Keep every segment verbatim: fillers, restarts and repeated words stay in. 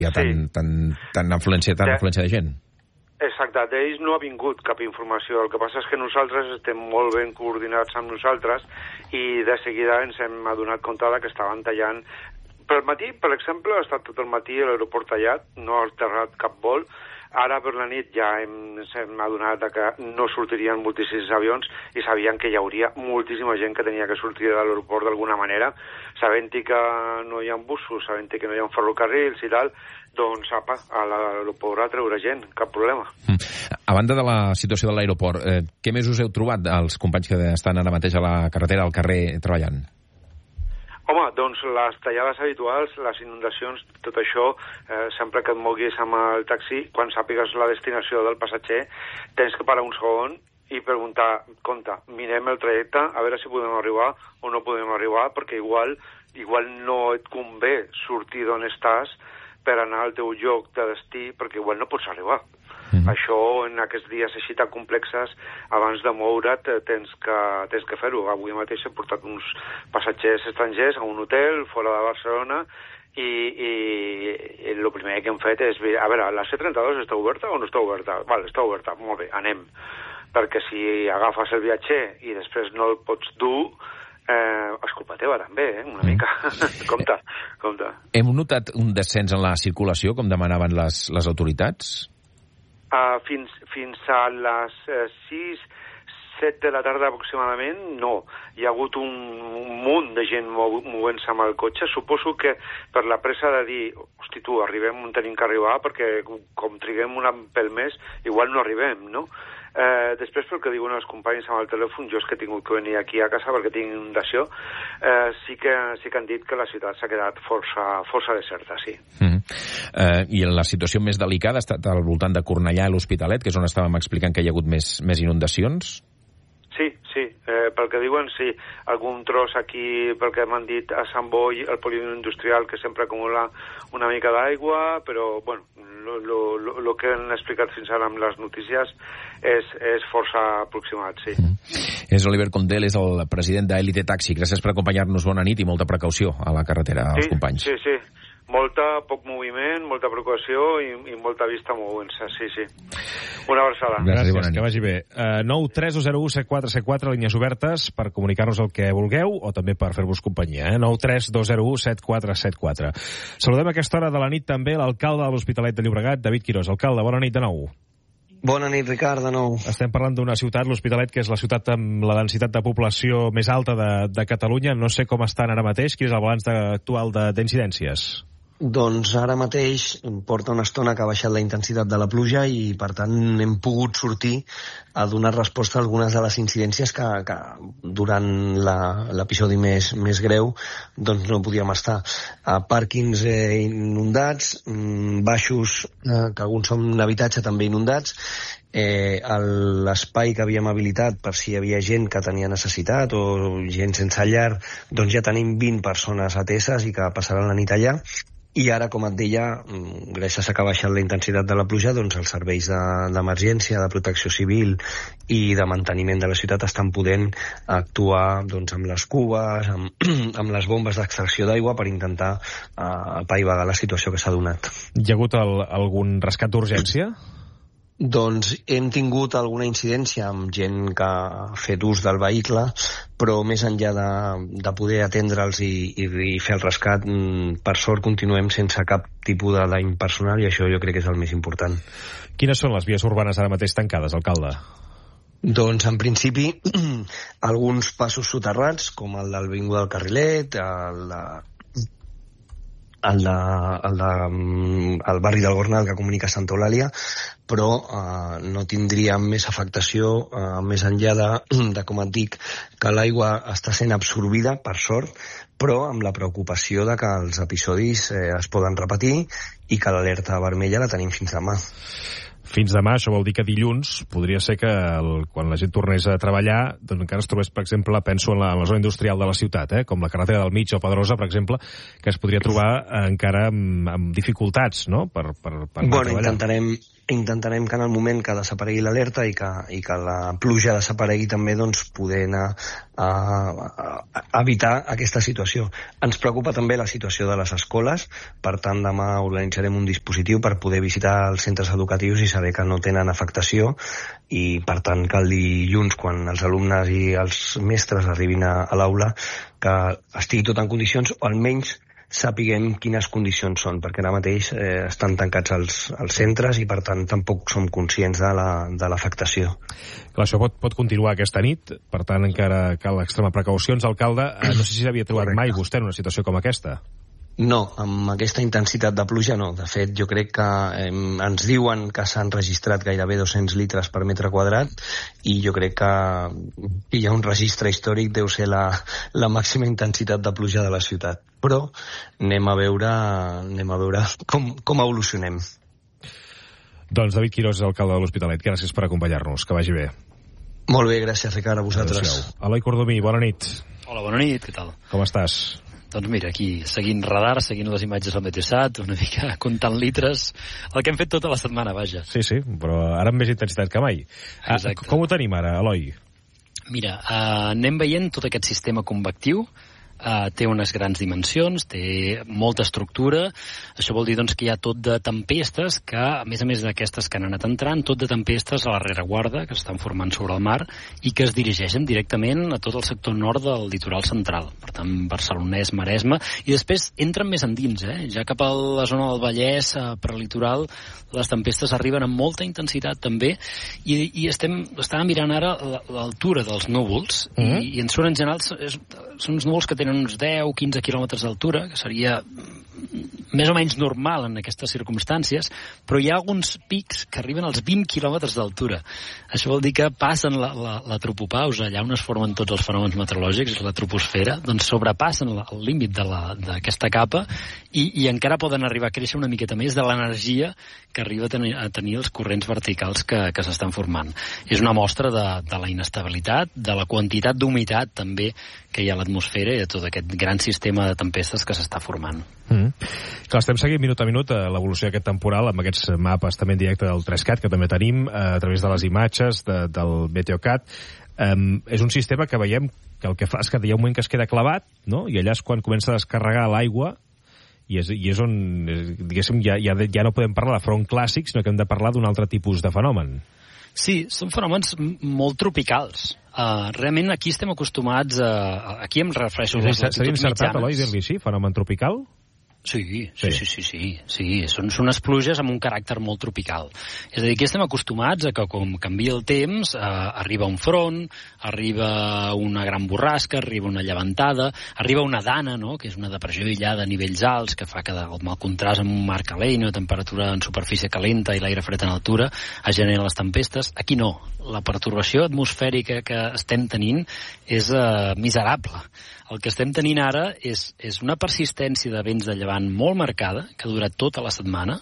hi ha tant, sí. tant, tant afluència, tant de... afluència de gent. Exacte, d'ells no ha vingut cap informació. El que passa és que nosaltres estem molt ben coordinats amb nosaltres i de seguida ens hem adonat compte que estaven tallant. Pel matí, per exemple, ha estat tot el matí a l'aeroport tallat, no ha alterat cap vol. Ara per la nit ja hem, hem adonat que no sortirien moltíssims avions i sabien que hi hauria moltíssima gent que tenia que sortir de l'aeroport d'alguna manera, sabent-hi que no hi ha busos, sabent-hi que no hi ha ferrocarrils i tal, doncs apa, a l'aeroport a treure gent, cap problema. Mm. A banda de la situació de l'aeroport, eh, què més us heu trobat els companys que estan ara mateix a la carretera, al carrer, treballant? Home, doncs les tallades habituals, les inundacions, tot això, eh, sempre que et moguis amb el taxi, quan sàpigues la destinació del passatger, tens que parar un segon i preguntar, compte, mirem el trajecte, a veure si podem arribar o no podem arribar, perquè igual, igual no et convé sortir d'on estàs per anar al teu lloc de destí, perquè igual no pots arribar. Mm-hmm. Això, en aquests dies així tan complexes, abans de moure't, tens que, tens que fer-ho. Avui mateix he portat uns passatgers estrangers a un hotel fora de Barcelona i, i, i el primer que hem fet és, a veure, la C trenta-dos està oberta o no està oberta? Val, està oberta, molt bé, anem. Perquè si agafes el viatger i després no el pots dur, eh, és culpa teva també, eh, una mica. compte, compte. Hem notat un descens en la circulació, com demanaven les, les autoritats? Uh, fins, fins a les uh, sis, set de la tarda aproximadament, no. Hi ha hagut un, un munt de gent mou, movent-se amb el cotxe. Suposo que per la pressa de dir, hosti, tu, arribem on tenim que arribar, perquè com triguem un pel més, igual no arribem, no? Eh, després, pel que diuen els companys amb el telèfon, jo és que he tingut que venir aquí a casa perquè tinc inundació, eh, sí, que, sí que han dit que la ciutat s'ha quedat força, força deserta, sí. Mm-hmm. eh, I la situació més delicada ha estat al voltant de Cornellà i l'Hospitalet, que és on estàvem explicant que hi ha hagut més, més inundacions? Sí, sí, eh, pel que diuen, sí. Algun tros aquí, pel que m'han dit, a Sant Boi, el polígon industrial, que sempre acumula una mica d'aigua, però, bueno, el que han explicat fins ara amb les notícies és, és força aproximat, sí. Mm. És Oliver Condell, és el president d'Elite Taxi. Gràcies per acompanyar-nos, bona nit i molta precaució a la carretera, als sí, companys. Sí, sí, molta, poc moviment, molta precaució i, i molta vista movent-se, sí, sí. Una abraçada. Gràcies, Gràcies que vagi bé. Uh, nou tres dos zero u set quatre set quatre, línies obertes per comunicar-nos el que vulgueu o també per fer-vos companyia. Eh? nou tres dos zero u set quatre set quatre. Saludem a aquesta hora de la nit també l'alcalde de l'Hospitalet de Llobregat, David Quirós. Alcalde, bona nit de nou. Bona nit, Ricard, de nou. Estem parlant d'una ciutat, l'Hospitalet, que és la ciutat amb la densitat de població més alta de, de Catalunya. No sé com estan ara mateix. Quin és el balanç actual d'incidències? Doncs ara mateix porta una estona que ha baixat la intensitat de la pluja i, per tant, hem pogut sortir a donar resposta a algunes de les incidències que, que durant l'episodi més, més greu doncs no podíem estar. A pàrquings eh, inundats, baixos, eh, que alguns són d'habitatge també inundats, eh, l'espai que havíem habilitat per si hi havia gent que tenia necessitat o gent sense llar, doncs ja tenim vint persones ateses i que passaran la nit allà. I ara, com et deia, gràcies a que ha baixat la intensitat de la pluja, doncs els serveis d'emergència, de, de protecció civil i de manteniment de la ciutat estan podent actuar doncs, amb les cubes, amb, amb les bombes d'extracció d'aigua per intentar uh, apaivagar la situació que s'ha donat. Hi ha hagut el, algun rescat d'urgència? Doncs hem tingut alguna incidència amb gent que ha fet ús del vehicle, però més enllà de, de poder atendre'ls i, i, i fer el rescat, per sort continuem sense cap tipus de dany personal i això jo crec que és el més important. Quines són les vies urbanes ara mateix tancades, alcalde? Doncs, en principi, alguns passos soterrats, com el del Avinguda del Carrilet, el de el, de, el, de, el barri del Gornal que comunica a Santa Eulàlia, però eh, no tindríem més afectació eh, més enllà de, de, com et dic, que l'aigua està sent absorbida, per sort, però amb la preocupació de que els episodis eh, es poden repetir i que l'alerta vermella la tenim fins demà. Fins demà, això vol dir que dilluns podria ser que el, quan la gent tornés a treballar doncs encara es trobés, per exemple, penso en la, en la zona industrial de la ciutat, eh, com la carretera del Mig o Pedrosa, per exemple, que es podria trobar encara amb, amb dificultats, no?, per, per, per bueno, intentarem, intentarem que en el moment que desaparegui l'alerta i, que, i que la pluja desaparegui també doncs, poder anar a, a, a evitar aquesta situació. Ens preocupa també la situació de les escoles, per tant demà organitzarem un dispositiu per poder visitar els centres educatius i saber que no tenen afectació i per tant que el dilluns quan els alumnes i els mestres arribin a, a l'aula que estigui tot en condicions o almenys sapiguem quines condicions són, perquè ara mateix eh, estan tancats els, els centres i per tant tampoc som conscients de la, de l'afectació. Clar, això pot, pot continuar aquesta nit, per tant encara cal extrema precaucions. Alcalde, eh, no sé si s'havia trobat mai vostè en una situació com aquesta. No, amb aquesta intensitat de pluja no. De fet, jo crec que eh, ens diuen que s'han registrat gairebé dos-cents litres per metre quadrat i jo crec que hi ha un registre històric, deu ser la, la màxima intensitat de pluja de la ciutat. Però anem a veure, anem a veure com, com evolucionem. Doncs David Quirós, alcalde de l'Hospitalet, gràcies per acompanyar-nos. Que vagi bé. Molt bé, gràcies, Ricard, a vosaltres. Eloi Cordomí, bona nit. Hola, bona nit, què tal? Com estàs? Doncs mira, aquí, seguint radar, seguint les imatges del Meteosat, una mica comptant litres, el que hem fet tota la setmana, vaja. Sí, sí, però ara amb més intensitat que mai. Exacte. Com ho tenim ara, Eloi? Mira, uh, anem veient tot aquest sistema convectiu. Uh, té unes grans dimensions, té molta estructura, això vol dir doncs, que hi ha tot de tempestes que, a més a més d'aquestes que han anat entrant, tot de tempestes a la rereguarda que s'estan formant sobre el mar i que es dirigeixen directament a tot el sector nord del litoral central, per tant Barcelonès, Maresme, i després entren més endins, eh? Ja cap a la zona del Vallès, uh, per litoral, les tempestes arriben amb molta intensitat també, i, i estem, estàvem mirant ara l'altura dels núvols, mm-hmm. i, i en són en general és, són uns núvols que tenen uns deu a quinze quilòmetres d'altura, que seria més o menys normal en aquestes circumstàncies, però hi ha alguns pics que arriben als vint quilòmetres d'altura. Això vol dir que passen la, la, la tropopausa, allà on es formen tots els fenòmens meteorològics, la troposfera, doncs sobrepassen la, el límit d'aquesta capa i, i encara poden arribar a créixer una miqueta més de l'energia que arriba a tenir, a tenir els corrents verticals que, que s'estan formant. És una mostra de, de la inestabilitat, de la quantitat d'humitat també que hi ha a l'atmosfera i de tot aquest gran sistema de tempestes que s'està formant. Mm. Clar, estem seguint minut a minut l'evolució d'aquest temporal amb aquests mapes també en directe del tres cat que també tenim a través de les imatges de, del Meteocat. Um, és un sistema que veiem que el que fa és que hi ha un moment que es queda clavat, no? I allà és quan comença a descarregar l'aigua i és, i és on, diguéssim, ja, ja, ja no podem parlar de front clàssic, sinó que hem de parlar d'un altre tipus de fenomen. Sí, són fenòmens molt tropicals. Uh, realment aquí estem acostumats a... Aquí em refereixo a les latituds mitjanes. S'ha encertat, Eloi, dir-li així, fenomen tropical? Sí, sí, sí, sí, sí, sí. Són, són unes pluges amb un caràcter molt tropical. És a dir, aquí estem acostumats a que com canvia el temps, eh, arriba un front, arriba una gran borrasca, arriba una llevantada, arriba una dana, no?, que és una depressió aïllada a nivells alts, que fa que el mal contrast amb un mar calent, una temperatura en superfície calenta i l'aire fred en altura, es generen les tempestes. Aquí no. La pertorbació atmosfèrica que estem tenint és eh, miserable. El que estem tenint ara és, és una persistència de vents de llevant molt marcada, que ha durat tota la setmana,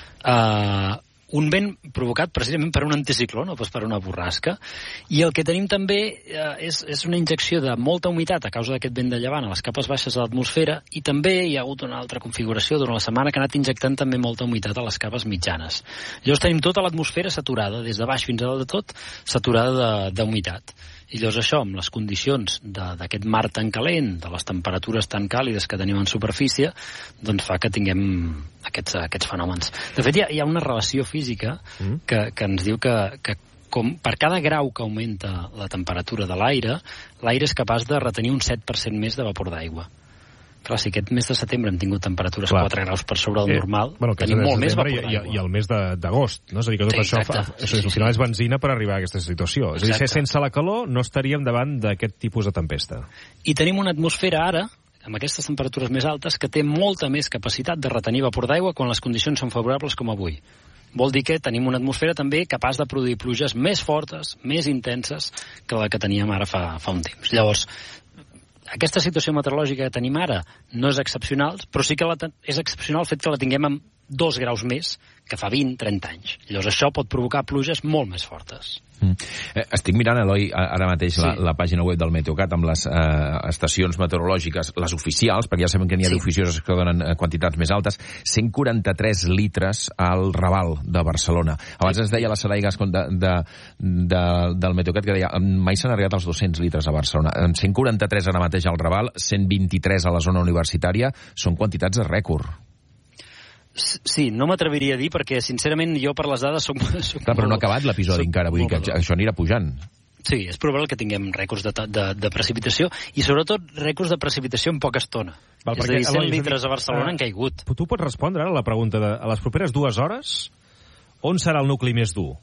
eh, un vent provocat precisament per un anticicló, no pas per una borrasca, i el que tenim també eh, és, és una injecció de molta humitat a causa d'aquest vent de llevant a les capes baixes de l'atmosfera, i també hi ha hagut una altra configuració durant la setmana que ha anat injectant també molta humitat a les capes mitjanes. Llavors tenim tota l'atmosfera saturada, des de baix fins a dalt de tot, saturada d'humitat. I llavors això, amb les condicions d'aquest mar tan calent, de les temperatures tan càlides que tenim en superfície, doncs fa que tinguem aquests, aquests fenòmens. De fet, hi ha, hi ha una relació física que, que ens diu que, que com per cada grau que augmenta la temperatura de l'aire, l'aire és capaç de retenir un set per cent més de vapor d'aigua. Clar, si aquest mes de setembre hem tingut temperatures Clar. quatre graus per sobre del normal, eh, bueno, tenim molt més vapor d'aigua. I, I el mes d'agost, no? És a dir, que tot sí, això fa, sí, sí, al final sí. És benzina per arribar a aquesta situació. Exacte. És a dir, sense la calor no estaríem davant d'aquest tipus de tempesta. I tenim una atmosfera ara, amb aquestes temperatures més altes, que té molta més capacitat de retenir vapor d'aigua quan les condicions són favorables com avui. Vol dir que tenim una atmosfera també capaç de produir pluges més fortes, més intenses que la que teníem ara fa, fa un temps. Llavors, aquesta situació meteorològica que tenim ara no és excepcional, però sí que la, és excepcional el fet que la tinguem amb dos graus més que fa vint a trenta anys. Llavors això pot provocar pluges molt més fortes. Mm. Eh, estic mirant, Eloi, ara mateix sí. la, la pàgina web del Meteocat amb les eh, estacions meteorològiques, les oficials, perquè ja sabem que n'hi ha sí. d'oficioses que donen eh, quantitats més altes, cent quaranta-tres litres al Raval de Barcelona. Abans sí. es deia la Sarai Gascon de, de, de, del Meteocat que deia mai s'han arribat als dos-cents litres a Barcelona. cent quaranta-tres ara mateix al Raval, cent vint-i-tres a la zona universitària, són quantitats de rècord. Sí, no m'atreviria a dir perquè, sincerament, jo per les dades soc... soc Clar, però no ha acabat l'episodi encara, vull dir que això anirà pujant. Sí, és probable que tinguem rècords de, de, de precipitació i, sobretot, rècords de precipitació en poca estona. Val, és a dir, cent litres a Barcelona uh, han caigut. Tu pots respondre a la pregunta de a les properes dues hores on serà el nucli més dur?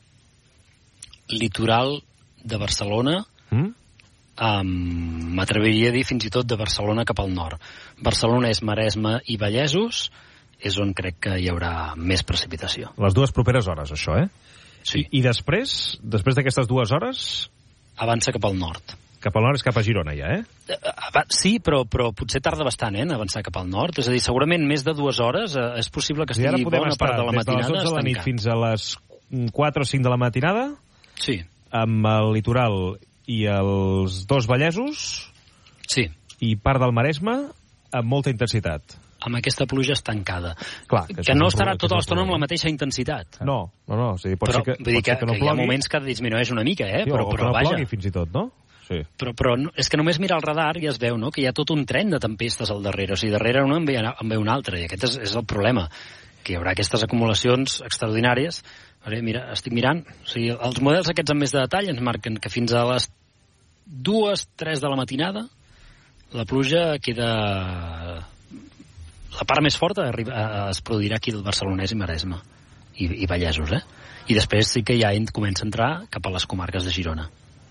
Litoral de Barcelona... Mm? Um, m'atreviria a dir fins i tot de Barcelona cap al nord. Barcelona és Maresme i Vallesos, és on crec que hi haurà més precipitació. Les dues properes hores, això, eh? Sí. I, i després, després d'aquestes dues hores... Avança cap al nord. Cap al nord és cap a Girona, ja, eh? Uh, sí, però, però potser tarda bastant, eh, en avançar cap al nord. És a dir, segurament més de dues hores uh, és possible que estigui bona part de la matinada des de les dotze de la nit fins a les quatre o cinc de la matinada? Sí. Amb el litoral i els dos Vallesos? Sí. I part del Maresme amb molta intensitat? Amb aquesta pluja estancada. Clar, que, que no estarà tota l'estona amb la mateixa intensitat. No, no, no. O sigui, pot però, ser que, vull dir pot que, ser que no que plogui. Hi ha moments que disminueix una mica, eh? Sí, però, o però, que no vaja. plogui fins i tot, no? Sí. Però, però és que només mirar el radar ja es veu, no?, que hi ha tot un tren de tempestes al darrere. O sigui, darrere una en ve, en ve una altra, i aquest és, és el problema, que hi haurà aquestes acumulacions extraordinàries. Veure, mira, estic mirant, o sigui, els models aquests amb més de detall ens marquen que fins a les dues, tres de la matinada la pluja queda... La part més forta es produirà aquí al Barcelonès i Maresme i, i Vallesos, eh? I després sí que ja comença a entrar cap a les comarques de Girona.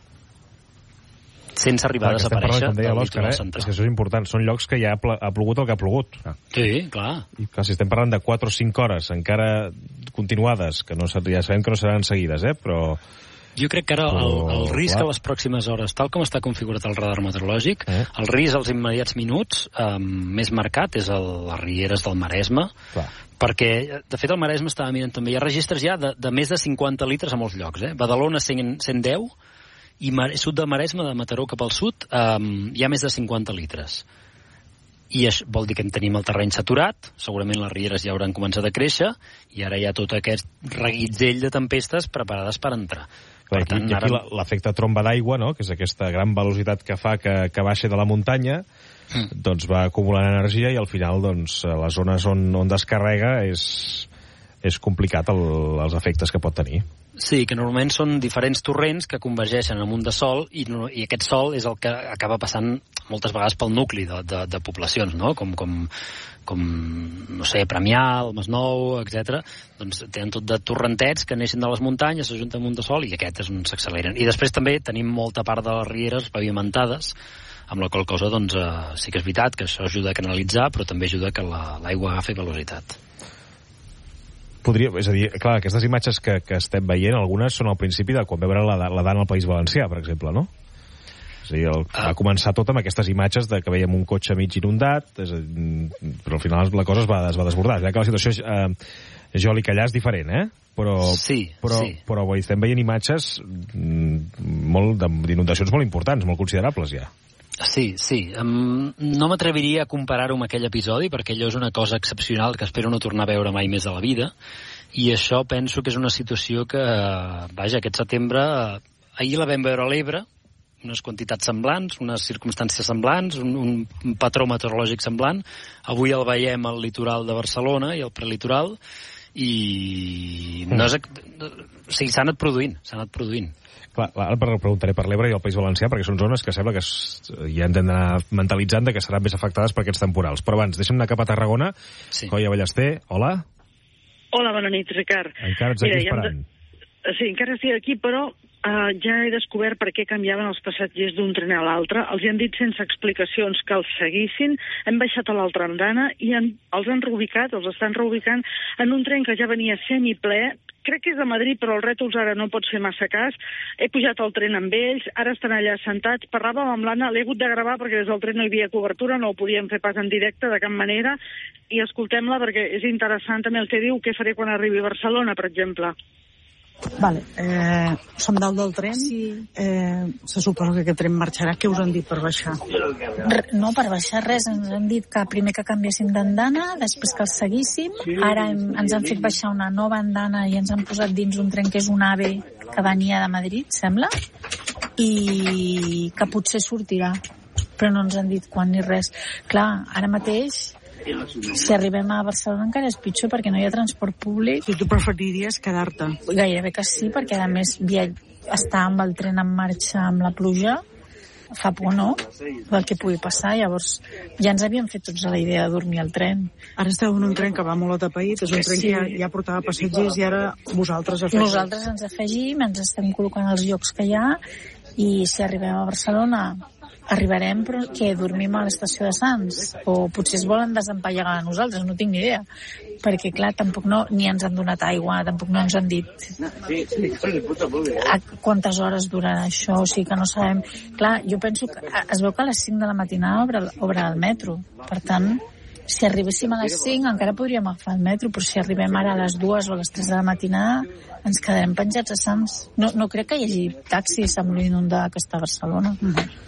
Sense arribar a desaparèixer del litoral central. És que això és important. Són llocs que ja ha, pl ha plogut el que ha plogut. Ah. Sí, clar. I clar, si estem parlant de quatre o cinc hores encara continuades, que no, ja sabem que no seran seguides, eh? Però... Jo crec que ara el, el risc clar. a les pròximes hores, tal com està configurat el radar meteorològic, eh? el risc als immediats minuts eh, més marcat és el, les rieres del Maresme, clar. perquè, de fet, el Maresme estava mirant també, hi ha registres ja de, de més de cinquanta litres a molts llocs, eh? Badalona cent, cent deu, i Mar sud de Maresme, de Mataró cap al sud, eh, hi ha més de cinquanta litres. I això vol dir que en tenim el terreny saturat, segurament les rieres ja hauran començat a créixer, i ara hi ha tot aquest reguitzell de tempestes preparades per entrar. Clar, per tant, i aquí ara... l'efecte tromba d'aigua, no?, que és aquesta gran velocitat que fa que, que baixa de la muntanya, mm. doncs va acumulant energia i al final doncs, les zones on, on descarrega és, és complicat el, els efectes que pot tenir. Sí, que normalment són diferents torrents que convergeixen en un de sol i, no, i aquest sol és el que acaba passant moltes vegades pel nucli de, de, de poblacions, no? Com, com, com, no sé, Premià, el Masnou, etcètera. Doncs tenen tot de torrentets que neixen de les muntanyes, s'ajunten amb un de sol i aquest és on s'acceleren. I després també tenim molta part de les rieres pavimentades, amb la qual cosa doncs, eh, sí que és veritat que això ajuda a canalitzar, però també ajuda que l'aigua la, agafi velocitat. Podria, és a dir, clar, aquestes imatges que, que estem veient, algunes són al principi de quan veure la, la Dan al País Valencià, per exemple, no? És a dir, el, ah. va començar tot amb aquestes imatges de que veiem un cotxe mig inundat, és a dir, però al final la cosa es va, es va desbordar. Ja que la situació eh, Jòlic allà és diferent, eh? Però, sí, però, sí. però estem veient imatges molt d'inundacions molt importants, molt considerables ja. Sí, sí. Um, no m'atreviria a comparar-ho amb aquell episodi, perquè allò és una cosa excepcional que espero no tornar a veure mai més a la vida, i això penso que és una situació que, vaja, aquest setembre, ahir la vam veure a l'Ebre, unes quantitats semblants, unes circumstàncies semblants, un, un patró meteorològic semblant, avui el veiem al litoral de Barcelona i al prelitoral, i no és... O sigui, s'ha anat produint, s'ha anat produint. Clar, ara preguntaré per l'Ebre i el País Valencià, perquè són zones que sembla que es, ja hem d'anar mentalitzant de que seran més afectades per aquests temporals. Però abans, deixa'm anar cap a Tarragona. Sí. Coia Ballester, hola. Hola, bona nit, Ricard. Encara ets aquí Mira, esperant. De... Sí, encara estic aquí, però uh, ja he descobert per què canviaven els passatgers d'un tren a l'altre. Els han dit sense explicacions que els seguissin, hem baixat a l'altra andana i han, els han reubicat, els estan reubicant en un tren que ja venia semiple, crec que és de Madrid, però el Rètols ara no pots fer massa cas. He pujat al tren amb ells, ara estan allà sentats. Parlàvem amb l'Anna, l'he hagut de gravar perquè des del tren no hi havia cobertura, no ho podíem fer pas en directe de cap manera, i escoltem-la perquè és interessant també el que diu, què faré quan arribi a Barcelona, per exemple. Vale, eh, som dalt del tren, sí. eh, se suposa que aquest tren marxarà. Què us han dit per baixar? No, per baixar res, ens han dit que primer que canviéssim d'andana, després que els seguíssim, ara hem, ens han fet baixar una nova andana i ens han posat dins un tren que és un AVE que venia de Madrid, sembla, i que potser sortirà, però no ens han dit quan ni res. Clar, ara mateix, si arribem a Barcelona encara és pitjor perquè no hi ha transport públic. I tu preferiries quedar-te? Gairebé que sí, perquè a més estar amb el tren en marxa amb la pluja fa por, no? Del que pugui passar. Llavors ja ens havíem fet tots a la idea de dormir al tren. Ara esteu en un tren que va molt atapeït, és un tren sí. que ja, ja portava passatgers i ara vosaltres afegim. Nosaltres ens afegim, ens estem col·locant els llocs que hi ha, i si arribem a Barcelona arribarem, però que dormim a l'estació de Sants, o potser es volen desempallegar a nosaltres, no tinc ni idea, perquè clar, tampoc no, ni ens han donat aigua, tampoc no ens han dit a quantes hores durarà això, o sigui que no sabem. Clar, jo penso que es veu que a les cinc de la matinada obre, obre el metro, per tant, si arribéssim a les cinc encara podríem agafar el metro, però si arribem ara a les dues o a les tres de la matinada ens quedarem penjats a Sants. No, no crec que hi hagi taxis amb l'Inundà que està a Barcelona. Mm-hmm.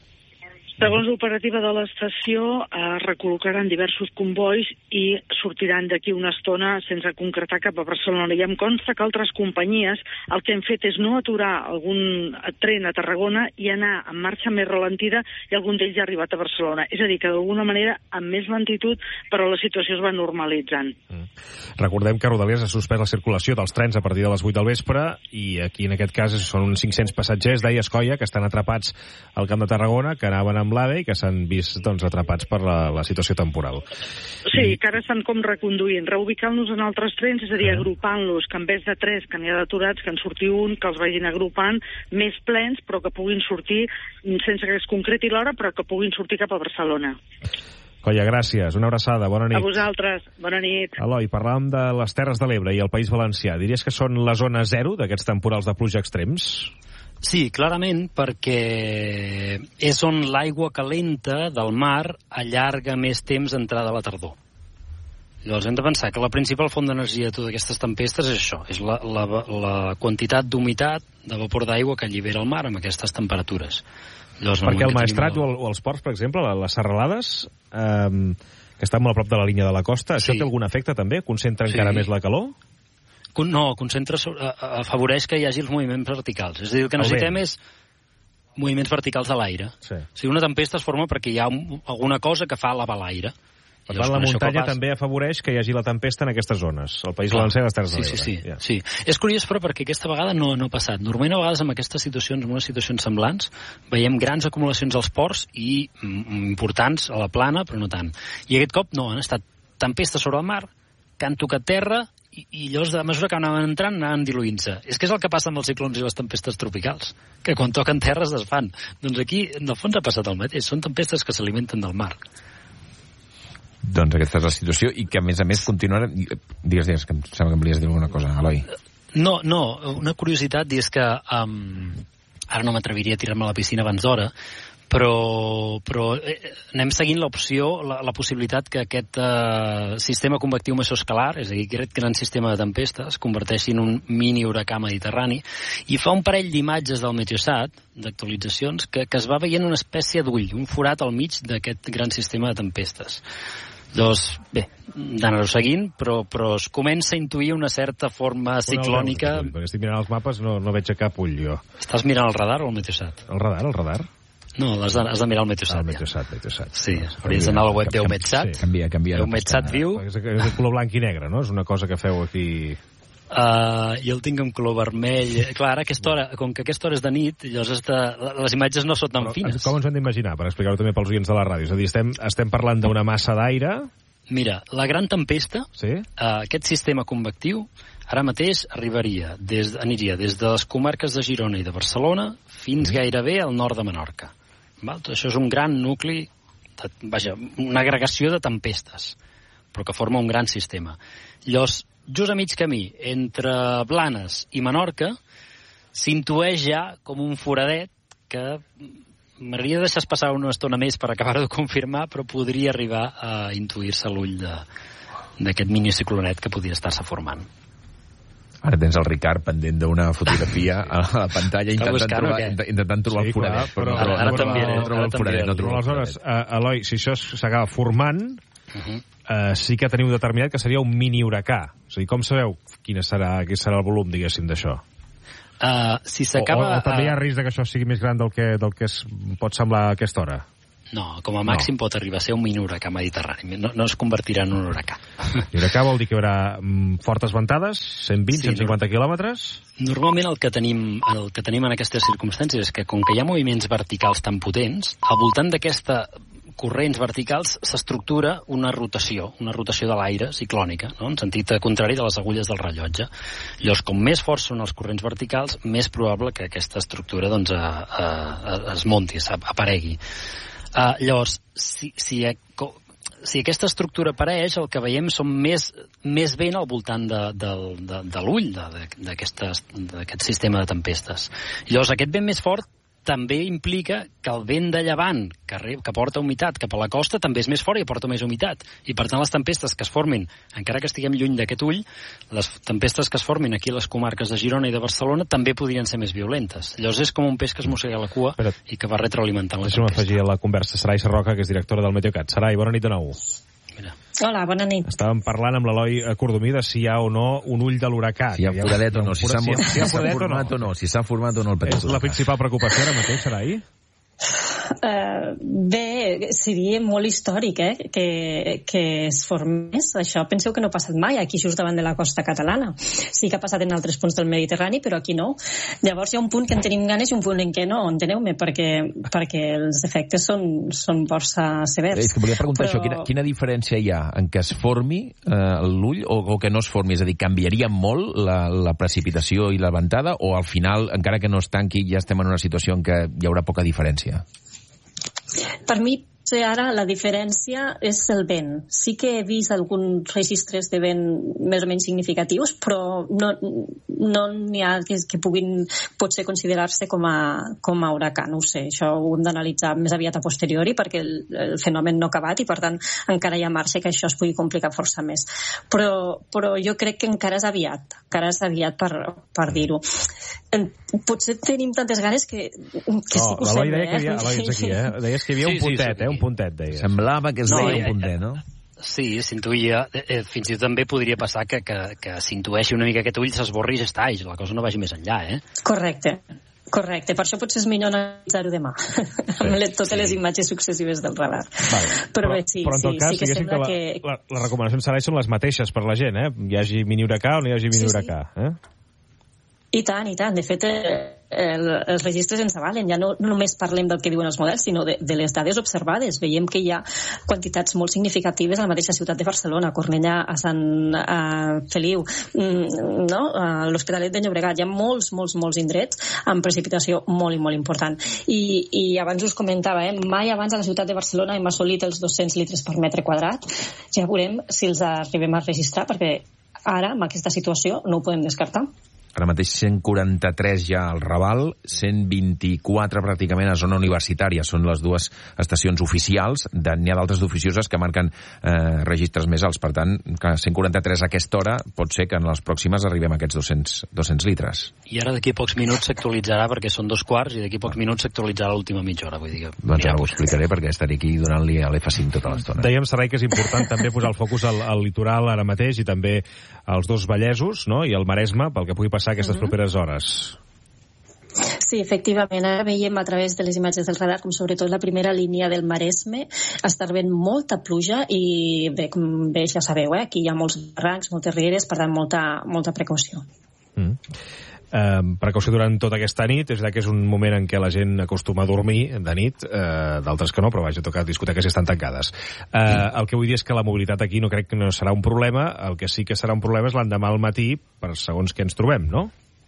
Segons l'operativa de l'estació, es recol·locaran diversos convois i sortiran d'aquí una estona sense concretar cap a Barcelona. I em consta que altres companyies el que han fet és no aturar algun tren a Tarragona i anar en marxa més ralentida, i algun d'ells ja ha arribat a Barcelona. És a dir, que d'alguna manera amb més lentitud, però la situació es va normalitzant. Mm. Recordem que Rodalies ha suspès la circulació dels trens a partir de les vuit del vespre, i aquí en aquest cas són uns cinc-cents passatgers, deia Escoia, que estan atrapats al Camp de Tarragona, que anaven amb l'AVE i que s'han vist doncs, atrapats per la, la situació temporal. Sí, I... que ara estan com reconduint, reubicant-los en altres trens, és a dir, uh -huh. agrupant-los, que en vez de tres que n'hi ha d'aturats, que en surti un, que els vagin agrupant, més plens, però que puguin sortir, sense que es concreti l'hora, però que puguin sortir cap a Barcelona. Colla, gràcies. Una abraçada. Bona nit. A vosaltres. Bona nit. Eloi, parlàvem de les Terres de l'Ebre i el País Valencià. Diries que són la zona zero d'aquests temporals de pluja extrems? Sí, clarament, perquè és on l'aigua calenta del mar allarga més temps d'entrada a la tardor. Llavors hem de pensar que la principal font d'energia de totes aquestes tempestes és això, és la, la, la quantitat d'humitat, de vapor d'aigua que allibera el mar amb aquestes temperatures. Llavors, perquè el Maestrat el... o els ports, per exemple, les serralades, eh, que estan molt a prop de la línia de la costa, això sí. té algun efecte també? Concentra sí. encara més la calor? No, concentra, afavoreix que hi hagi els moviments verticals. És a dir, el que necessitem és moviments verticals de l'aire. Sí. O sigui, una tempesta es forma perquè hi ha un, alguna cosa que fa elevar l'aire. Per tant, la muntanya també afavoreix que hi hagi la tempesta en aquestes zones. El País Valencià i les Terres de l'Ebre. Sí, sí, sí, ja. sí. És curiós, però, perquè aquesta vegada no, no ha passat. Normalment, a vegades, en aquestes situacions, en unes situacions semblants, veiem grans acumulacions als ports i mm, importants a la plana, però no tant. I aquest cop no, han estat tempestes sobre el mar, que han tocat terra, i, i llavors, a mesura que anaven entrant, anaven diluint-se. És que és el que passa amb els ciclons i les tempestes tropicals, que quan toquen terra es desfan. Doncs aquí, en el fons, ha passat el mateix. Són tempestes que s'alimenten del mar. Doncs aquesta és la situació, i que a més a més continuarà... Digues, digues, que em sembla que em volies dir alguna cosa, Eloi. No, no, una curiositat, i és que um, ara no m'atreviria a tirar-me a la piscina abans d'hora, però, però eh, anem seguint l'opció, la, la possibilitat que aquest eh, sistema convectiu mesoescalar, és a dir, aquest gran sistema de tempestes, es converteixi en un mini huracà mediterrani, i fa un parell d'imatges del Meteosat, d'actualitzacions, que, que es va veient una espècie d'ull, un forat al mig d'aquest gran sistema de tempestes. Doncs, bé, d'anar-ho seguint, però, però es comença a intuir una certa forma ciclònica. No, perquè estic mirant els mapes, no, no veig a cap ull, jo. Estàs mirant el radar o el Meteosat? El radar, el radar. No, has de, has de mirar el Meteosat. El Meteosat, ja. Meteosat. Sí, hauries d'anar al web d'Eumetsat. Sí, canvia, canvia. Eumetsat viu. És de color blanc i negre, no? És una cosa que feu aquí... Uh, jo el tinc en color vermell. Clar, ara aquesta hora, com que aquesta hora és de nit, llavors de, les imatges no són tan Però, fines. Com ens hem d'imaginar, per explicar-ho també pels oients de la ràdio? És a dir, estem, estem parlant d'una massa d'aire... Mira, la gran tempesta, sí? uh, aquest sistema convectiu, ara mateix arribaria, des, aniria des de les comarques de Girona i de Barcelona fins gairebé al nord de Menorca. Val? Tot això és un gran nucli, de, vaja, una agregació de tempestes, però que forma un gran sistema. Llavors, just a mig camí, entre Blanes i Menorca, s'intueix ja com un foradet que m'hauria de deixar passar una estona més per acabar-ho de confirmar, però podria arribar a intuir-se l'ull d'aquest miniciclonet que podria estar-se formant. Ara tens el Ricard pendent d'una fotografia a la pantalla intentant buscant, trobar, intentant trobar sí, el foradet. Clar, però, ara, ara també no troba el foradet. No troba el Aleshores, foradet. Eloi, si això s'acaba formant, uh -huh. eh, sí que teniu determinat que seria un mini huracà. O sigui, com sabeu quin serà, quin serà el volum, diguéssim, d'això? Uh, si s'acaba... O, o, o també hi ha risc que això sigui més gran del que, del que es pot semblar a aquesta hora? No, com a màxim no. Pot arribar a ser un mini huracà mediterrani. No, no es convertirà en un huracà. I huracà vol dir que hi haurà mm, fortes ventades, cent vint, sí, cent cinquanta no. quilòmetres? Normalment el que, tenim, el que tenim en aquestes circumstàncies és que, com que hi ha moviments verticals tan potents, al voltant d'aquesta corrents verticals s'estructura una rotació, una rotació de l'aire ciclònica, no? En sentit contrari de les agulles del rellotge. Llavors, com més forts són els corrents verticals, més probable que aquesta estructura doncs, a, a, a, es monti, aparegui. Uh, llavors, si, si, si aquesta estructura apareix, el que veiem són més, més vent al voltant de, de, de, de l'ull d'aquest sistema de tempestes. Llavors, aquest vent més fort també implica que el vent de llevant que, que porta humitat cap a la costa també és més fort i aporta més humitat. I per tant les tempestes que es formin, encara que estiguem lluny d'aquest ull, les tempestes que es formin aquí a les comarques de Girona i de Barcelona també podrien ser més violentes. Llavors és com un peix que es mossega la cua Però, i que va retroalimentant la tempesta. Deixa'm afegir a la conversa Sarai Sarroca, que és directora del Meteocat. Sarai, bona nit de nou. Mira. Hola, bona nit. Estàvem parlant amb l'Eloi Cordomí de si hi ha o no un ull de l'huracà. Si hi ha foradet o no, si s'ha si format o no, si s'ha format o no el petit És la principal preocupació ara mateix, Sarai? Uh, bé, seria molt històric eh? que, que es formés. Això penseu que no ha passat mai aquí just davant de la costa catalana. Sí que ha passat en altres punts del Mediterrani, però aquí no. Llavors hi ha un punt que en tenim ganes i un punt en què no, enteneu-me, perquè, perquè els efectes són, són força severs. És que volia preguntar però... això, quina, quina diferència hi ha en que es formi eh, l'ull o, o que no es formi? És a dir, canviaria molt la, la precipitació i la ventada o al final, encara que no es tanqui, ja estem en una situació en què hi haurà poca diferència? Per mi, ara la diferència és el vent. Sí que he vist alguns registres de vent més o menys significatius, però no no n'hi ha que, que puguin potser considerar-se com a, com a huracà. No ho sé, això ho hem d'analitzar més aviat a posteriori perquè el, el fenomen no ha acabat i per tant encara hi ha marge que això es pugui complicar força més. Però, però jo crec que encara és aviat, encara és aviat per, per dir-ho. Potser tenim tantes ganes que, que no, sí que ho sembla, eh? Que havia, Eloi, ets aquí, eh? Deies que hi havia sí, un puntet, sí, sí. eh? Un puntet, deies. Semblava que es no, deia un puntet, no? Sí, s'intuïa. Eh, fins i tot també podria passar que, que, que s'intueixi una mica aquest ull, s'esborri i ja està, i la cosa no vagi més enllà, eh? Correcte. Correcte, per això potser és millor analitzar-ho demà, sí, amb les, totes sí. les imatges successives del radar. Vale. Però, però bé, sí, però en tot sí, cas, sí que sembla que... La, la, les recomanacions Sarai són les mateixes per la gent, eh? Hi hagi mini huracà o no hi hagi mini huracà, sí, sí. eh? I tant, i tant. De fet, el, els registres ens avalen. Ja no, no només parlem del que diuen els models, sinó de, de les dades observades. Veiem que hi ha quantitats molt significatives a la mateixa ciutat de Barcelona, a Cornellà, a Sant a Feliu, no? A l'Hospitalet de Llobregat. Hi ha molts, molts, molts indrets amb precipitació molt i molt important. I, i abans us comentava, eh? mai abans a la ciutat de Barcelona hem assolit els dos-cents litres per metre quadrat. Ja veurem si els arribem a registrar, perquè ara, amb aquesta situació, no ho podem descartar. Ara mateix cent quaranta-tres ja al Raval, cent vint-i-quatre pràcticament a zona universitària. Són les dues estacions oficials. N'hi ha d'altres d'oficioses que marquen eh, registres més alts. Per tant, cent quaranta-tres a aquesta hora pot ser que en les pròximes arribem a aquests dos-cents litres. I ara d'aquí a pocs minuts s'actualitzarà, perquè són dos quarts, i d'aquí a pocs minuts s'actualitzarà l'última mitja hora. Vull dir que... Doncs ja ho explicaré, perquè estaré aquí donant-li a l'F cinc tota l'estona. Dèiem, Sarai, que és important també posar el focus al, al litoral ara mateix i també als dos Vallesos, no? I al Maresme, pel que pugui passar aquestes uh-huh. properes hores. Sí, efectivament, ara veiem a través de les imatges del radar com sobretot la primera línia del Maresme està rebent molta pluja i bé, com bé ja sabeu, eh? Aquí hi ha molts barrancs, moltes rieres, per tant molta, molta precaució. Mm. Uh, precaució durant tota aquesta nit, és que és un moment en què la gent acostuma a dormir de nit, uh, d'altres que no, però vaja, toca discoteques estan tancades. Uh, mm. El que vull dir és que la mobilitat aquí no crec que no serà un problema, el que sí que serà un problema és l'endemà al matí, per segons què ens trobem, no?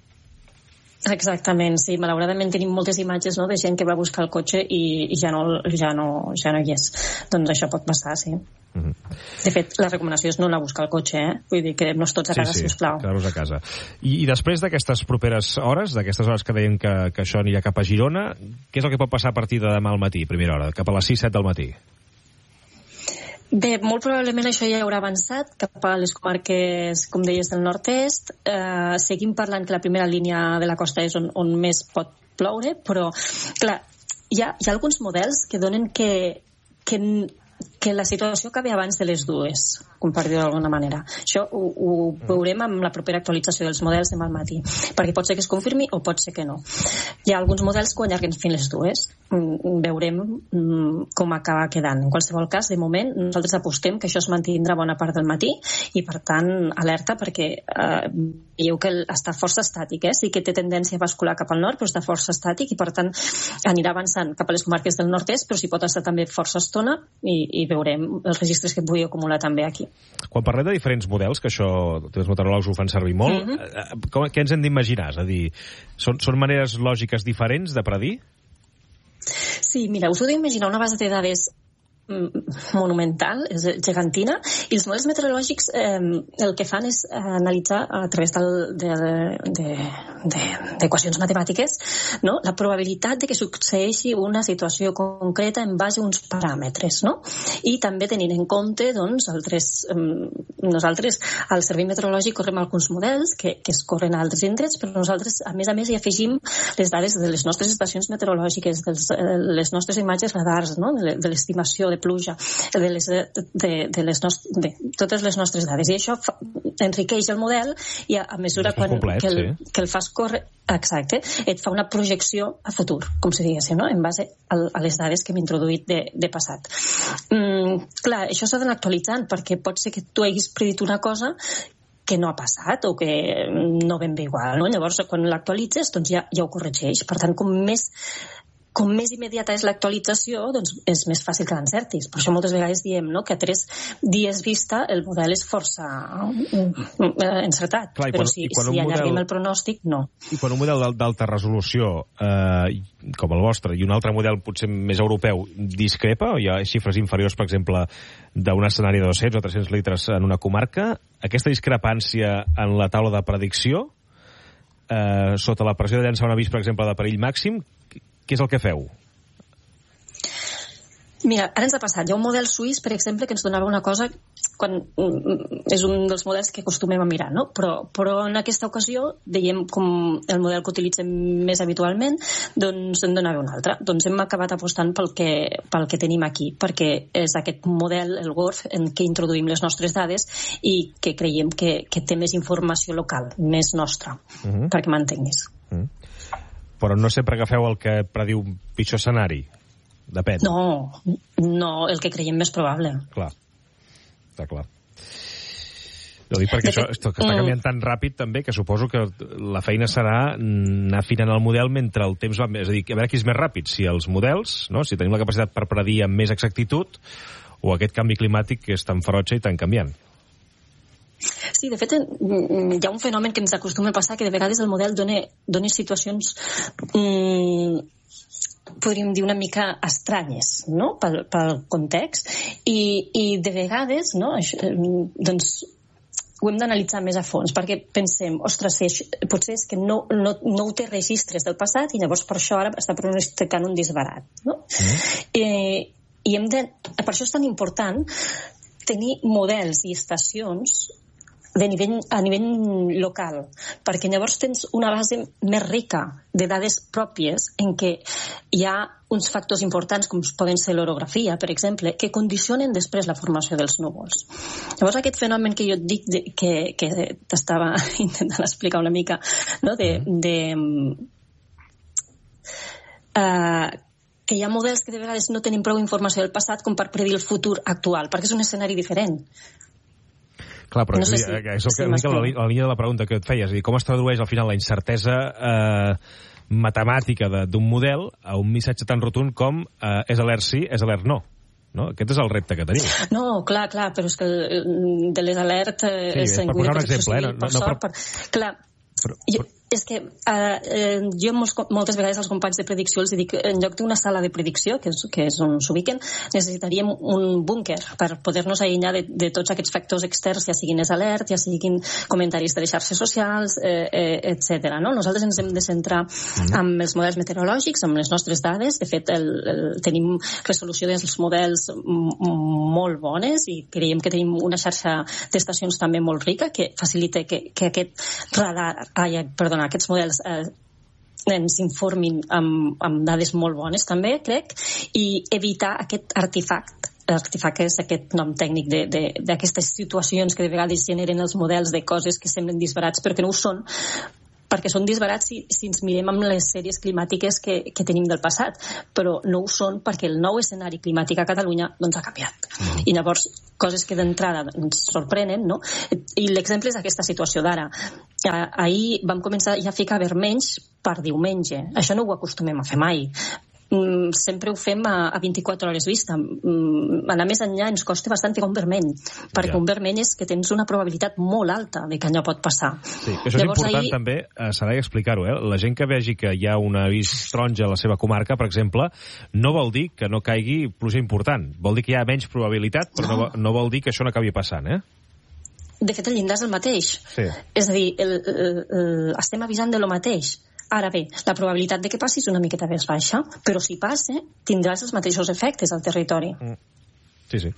Exactament, sí, malauradament tenim moltes imatges, no?, de gent que va buscar el cotxe i, i ja, no, ja, no, ja no hi és. Doncs això pot passar, sí. Mm-hmm. De fet, la recomanació és no anar a buscar el cotxe, eh? Vull dir que no tots a casa, sí, sí, sisplau. quedar-vos a casa. I, I després d'aquestes properes hores, d'aquestes hores que deien que, que això anirà cap a Girona, què és el que pot passar a partir de demà al matí, primera hora, cap a les sis set del matí? Bé, molt probablement això ja haurà avançat cap a les comarques, com deies, del nord-est. Eh, seguim parlant que la primera línia de la costa és on, on més pot ploure, però, clar, hi ha, hi ha alguns models que donen que, que, que la situació acabi abans de les dues, com per dir-ho d'alguna manera. Això ho, ho veurem amb la propera actualització dels models demà al matí, perquè pot ser que es confirmi o pot ser que no. Hi ha alguns models que ho allarguen fins les dues. Veurem com acaba quedant. En qualsevol cas, de moment, nosaltres apostem que això es mantindrà bona part del matí i, per tant, alerta perquè eh, veieu que està força estàtic, eh? Sí que té tendència a bascular cap al nord, però està força estàtic i, per tant, anirà avançant cap a les comarques del nord-est, però s'hi pot estar també força estona i, i veurem els registres que pugui acumular també aquí. Quan parlem de diferents models, que això els meteoròlegs ho fan servir molt, mm-hmm. com, què ens hem d'imaginar? És a dir, són, són maneres lògiques diferents de predir? Sí, mira, us heu d'imaginar una base de dades monumental, és gegantina, i els models meteorològics eh, el que fan és analitzar a través del, de, de, de, d'equacions matemàtiques, no? La probabilitat de que succeeixi una situació concreta en base a uns paràmetres, no? I també tenint en compte, doncs, altres, eh, nosaltres al Servei Meteorològic correm alguns models que, que es corren a altres indrets, però nosaltres, a més a més, hi afegim les dades de les nostres estacions meteorològiques, dels, les nostres imatges radars, no? De, de l'estimació de pluja, de, les, de, de, les nost de totes les nostres dades. I això fa, enriqueix el model i a, a mesura quan, complet, que, el, sí. que el fas córrer, exacte, et fa una projecció a futur, com si diguéssim, no? En base a, a les dades que hem introduït de, de passat. Mm, clar, això s'ha d'anar actualitzant perquè pot ser que tu haguis predit una cosa que no ha passat o que no ben bé igual, no? Llavors, quan l'actualitzes, doncs ja, ja ho corregeix. Per tant, com més com més immediata és l'actualització, doncs és més fàcil que l'encertis. Per això moltes vegades diem, no?, que a tres dies vista el model és força encertat. Clar, però quan, si, si model... allarguem el pronòstic, no. I quan un model d'alta resolució, eh, com el vostre, i un altre model potser més europeu, discrepa, o hi ha xifres inferiors, per exemple, d'un escenari de dos-cents o tres-cents litres en una comarca, aquesta discrepància en la taula de predicció, eh, sota la pressió de llançar un avís, per exemple, de perill màxim, què és el que feu? Mira, ara ens ha passat. Hi ha un model suís, per exemple, que ens donava una cosa, quan és un dels models que acostumem a mirar, no? Però, però en aquesta ocasió, dèiem com el model que utilitzem més habitualment, doncs en donava un altre. Doncs hem acabat apostant pel que, pel que tenim aquí, perquè és aquest model, el GORF, en què introduïm les nostres dades i que creiem que, que té més informació local, més nostra, uh-huh. perquè m'entenguis. Uh-huh. Però no sempre agafeu el que prediu pitjor escenari. Depèn. No, no, el que creiem més probable. Clar, està clar. Jo dic perquè això, això que està canviant tan ràpid també que suposo que la feina serà anar afinant el model mentre el temps va... És a dir, a veure qui és més ràpid, si els models, no? Si tenim la capacitat per predir amb més exactitud o aquest canvi climàtic que és tan ferotge i tan canviant. Sí, de fet, hi ha un fenomen que ens acostuma a passar, que de vegades el model dona, dona situacions, mmm, podríem dir, una mica estranyes, no?, pel, pel context, i, i de vegades, no?, això, doncs, ho hem d'analitzar més a fons, perquè pensem, ostres, potser és que no, no, no ho té registres del passat i llavors per això ara està pronosticant un disbarat, no? Mm. Eh, i hem de, per això és tan important tenir models i estacions de nivell, a nivell local, perquè llavors tens una base més rica de dades pròpies en què hi ha uns factors importants com poden ser l'orografia, per exemple, que condicionen després la formació dels núvols. Llavors aquest fenomen que jo et dic de, que, que t'estava intentant explicar una mica, no? de, de uh, que hi ha models que de vegades no tenen prou informació del passat com per predir el futur actual, perquè és un escenari diferent. Clar, però no sé si, és el que, si la, la línia de la pregunta que et feies, és a dir, com es tradueix al final la incertesa eh, matemàtica d'un model a un missatge tan rotund com eh, és alert sí, és alert no. No? Aquest és el repte que tenim. No, clar, clar, però és que de les alert eh, sí, per posar un exemple, eh? No, per no, sort, però... per... Clar, però, jo, És que eh, eh, jo molts, moltes vegades als companys de predicció els dic en lloc d'una sala de predicció, que és, que és on s'ubiquen, necessitaríem un búnquer per poder-nos allunyar de, de tots aquests factors externs, ja siguin els alerts, ja siguin comentaris de les xarxes socials, eh, eh, etcètera. No? Nosaltres ens hem de centrar amb els models meteorològics, amb les nostres dades. De fet, el, el, tenim resolució dels models molt bones i creiem que tenim una xarxa d'estacions també molt rica que facilita que, que aquest radar, ai, perdona, aquests models eh, ens informin amb, amb dades molt bones també, crec, i evitar aquest artefact artefact és aquest nom tècnic d'aquestes situacions que de vegades generen els models de coses que semblen disbarats però que no ho són, perquè són disbarats si, si ens mirem amb les sèries climàtiques que, que tenim del passat, però no ho són perquè el nou escenari climàtic a Catalunya doncs ha canviat. Mm. I llavors, coses que d'entrada ens sorprenen, no? I l'exemple és aquesta situació d'ara. Ahir vam començar ja a ficar vermells per diumenge. Això no ho acostumem a fer mai. Sempre ho fem a, a vint-i-quatre hores vista. Anar més enllà ens costa bastant ficar un vermell, perquè ja. Un vermell és que tens una probabilitat molt alta de que allò pot passar. Sí, això Llavors, és important ahir... també, eh, serà explicar-ho, eh? La gent que vegi que hi ha un avís taronja a la seva comarca, per exemple, no vol dir que no caigui pluja important. Vol dir que hi ha menys probabilitat, però no, no, no vol dir que això no acabi passant, eh? De fet, el llindar és el mateix. Sí. És a dir, el, el, el, estem avisant de lo mateix. Ara bé, la probabilitat de que passi és una miqueta més baixa, però si passa, tindràs els mateixos efectes al territori. Mm. Sí, sí.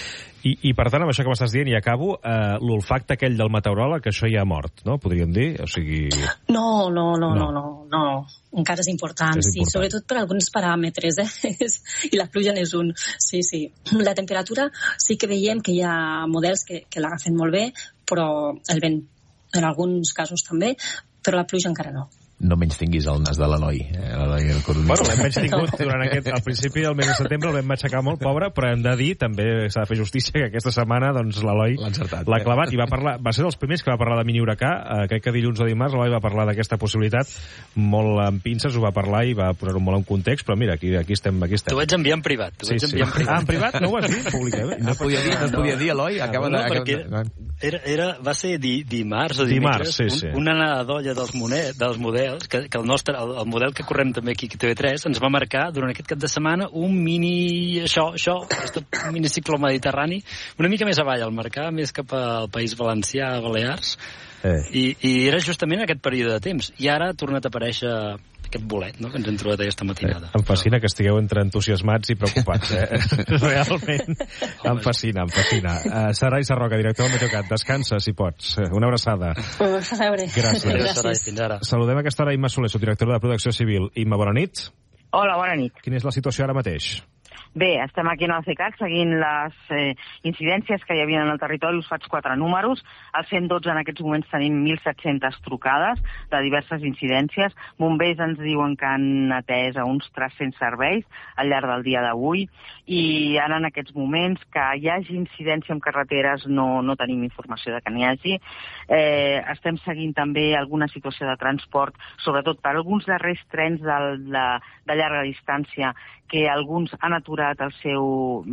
I, I per tant, amb això que m'estàs dient, i acabo, eh, l'olfacte aquell del meteoròleg, que això ja ha mort, no? Podríem dir? O sigui... No, no, no, no, no, no. Encara és important, és important. Sí, sobretot per alguns paràmetres, eh? I la pluja n'és un. Sí, sí. La temperatura sí que veiem que hi ha models que, que l'agafen molt bé, però el vent en alguns casos també, però la pluja encara no. No menys tinguis el nas de l'Eloi. Eh? Bueno, l'hem menys tingut durant aquest... Al principi del mes de setembre el vam aixecar molt pobre, però hem de dir, també s'ha de fer justícia, que aquesta setmana doncs, l'Eloi l'ha clavat i va parlar... Va ser dels primers que va parlar de mini huracà. Eh, crec que dilluns o dimarts l'Eloi va parlar d'aquesta possibilitat molt amb pinces, ho va parlar i va posar-ho molt en context, però mira, aquí, aquí estem. Aquí estem. T'ho vaig enviar en privat. Sí, sí. En privat. Ah, en privat? No ho vas dir? Públicament. No es podia dir, no es podia dir, Eloi? Acaba no, de... perquè era, era, va ser di, dimarts o dimecres, dimarts, sí, sí. Un, una anada d'olla dels, monet, dels models, que, que el nostre El, el model que correm també aquí a T V tres ens va marcar durant aquest cap de setmana un mini... això, això, aquest miniciclo mediterrani, una mica més avall, al marcar més cap al País Valencià, Balears, eh. I, i era justament aquest període de temps. I ara ha tornat a aparèixer aquest bolet, no?, que ens hem trobat aquesta matinada. Eh, em fascina que estigueu entre entusiasmats i preocupats, eh? Realment. Em fascina, em fascina. Uh, Sarai Sarroca, director del Meteocat, descansa, si pots. Una abraçada. Uh, a veure. Gràcies. Gràcies. Gràcies. Fins ara. Saludem a aquesta hora Imma Soler, subdirectora de Protecció Civil. Imma, bona nit. Hola, bona nit. Quina és la situació ara mateix? Bé, estem aquí en el C E C A T seguint les eh, incidències que hi havia en el territori. Us faig quatre números. Al cent dotze en aquests moments tenim mil set-centes trucades de diverses incidències. Bombers ens diuen que han atès a uns tres-cents serveis al llarg del dia d'avui i ara en aquests moments que hi hagi incidència en carreteres no, no tenim informació de que n'hi hagi. Eh, estem seguint també alguna situació de transport, sobretot per alguns darrers trens de, de, de llarga distància que alguns han aturat el seu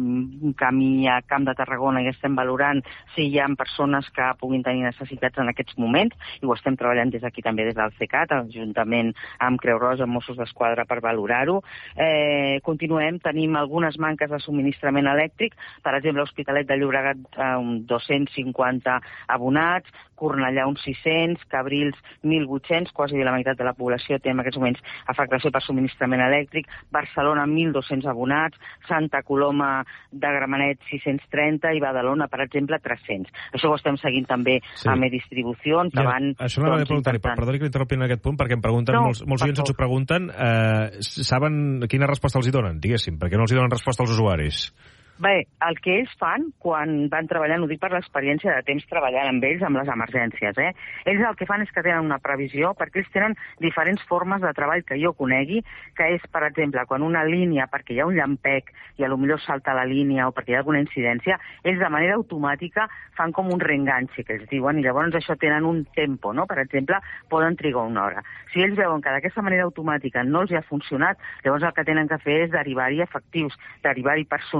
camí a Camp de Tarragona i estem valorant si hi ha persones que puguin tenir necessitats en aquests moments i ho estem treballant des d'aquí també des del C E C A T, juntament amb Creu Roja, amb Mossos d'Esquadra per valorar-ho. Eh, continuem, tenim algunes manques de subministrament elèctric, per exemple, l'Hospitalet de Llobregat eh, uns dos-cents cinquanta abonats, Cornellà uns sis-cents, Cabrils mil vuit-cents, quasi la meitat de la població té en aquests moments afectació per subministrament elèctric, Barcelona mil dos-cents abonats, Santa Coloma de Gramenet sis-cents trenta i Badalona, per exemple, tres-cents. Això ho estem seguint també sí. amb e-distribució, que ja, van... Això no m'ha de preguntar, intentant... perdoni que m'interrompi en aquest punt, perquè em pregunten, no, molts, molts oients ens ho pregunten, eh, saben quina resposta els hi donen, diguéssim, perquè no els hi donen resposta als usuaris? Bé, el que ells fan quan van treballant, ho dic per l'experiència de temps treballant amb ells, amb les emergències, eh? Ells el que fan és que tenen una previsió, perquè ells tenen diferents formes de treball que jo conegui, que és, per exemple, quan una línia, perquè hi ha un llampec i a lo millor salta la línia o perquè hi ha alguna incidència, ells de manera automàtica fan com un reenganxe, que ells diuen, i llavors això tenen un tempo, no? Per exemple, poden trigar una hora. Si ells veuen que d'aquesta manera automàtica no els ha funcionat, llavors el que tenen que fer és derivar-hi efectius, derivar-hi personal que vagi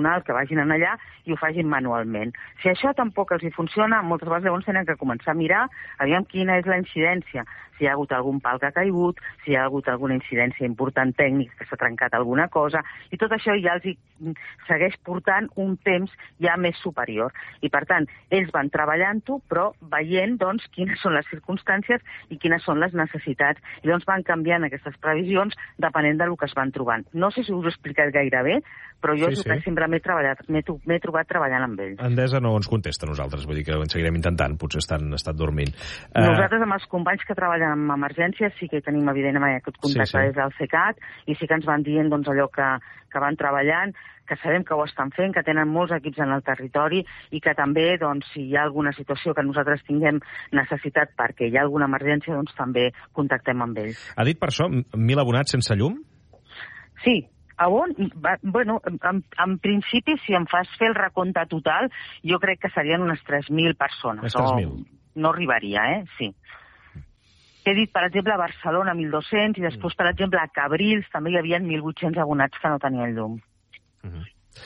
vagin allà i ho facin manualment. Si això tampoc els hi funciona, moltes vegades llavors tenen que començar a mirar aviam quina és la incidència, si hi ha hagut algun pal que ha caigut, si hi ha hagut alguna incidència important tècnica, que s'ha trencat alguna cosa, i tot això ja els hi segueix portant un temps ja més superior. I, per tant, ells van treballant-ho, però veient, doncs, quines són les circumstàncies i quines són les necessitats. I, doncs, van canviant aquestes previsions depenent del que es van trobant. No sé si us ho he explicat gaire bé, però jo sí, sí. sempre m'he treballat, m'he trobat treballant amb ells. Endesa no ens contesta a nosaltres, vull dir que ho seguirem intentant, potser estan, estan dormint. Nosaltres, amb els companys que treballen en emergències, sí que tenim, evidentment, aquest contacte sí, sí. des del CECAT, i sí que ens van dient doncs, allò que, que van treballant, que sabem que ho estan fent, que tenen molts equips en el territori i que també, doncs, si hi ha alguna situació que nosaltres tinguem necessitat perquè hi ha alguna emergència, doncs també contactem amb ells. Ha dit per això mil abonats sense llum? Sí. A on? Va, bueno, en, en principi, si em fas fer el recompte total, jo crec que serien unes tres mil persones. tres mil? No, no arribaria, eh? Sí. He dit, per exemple, a Barcelona mil dos-cents i després, per exemple, a Cabrils també hi havia mil vuit-cents abonats que no tenien llum. Uh-huh.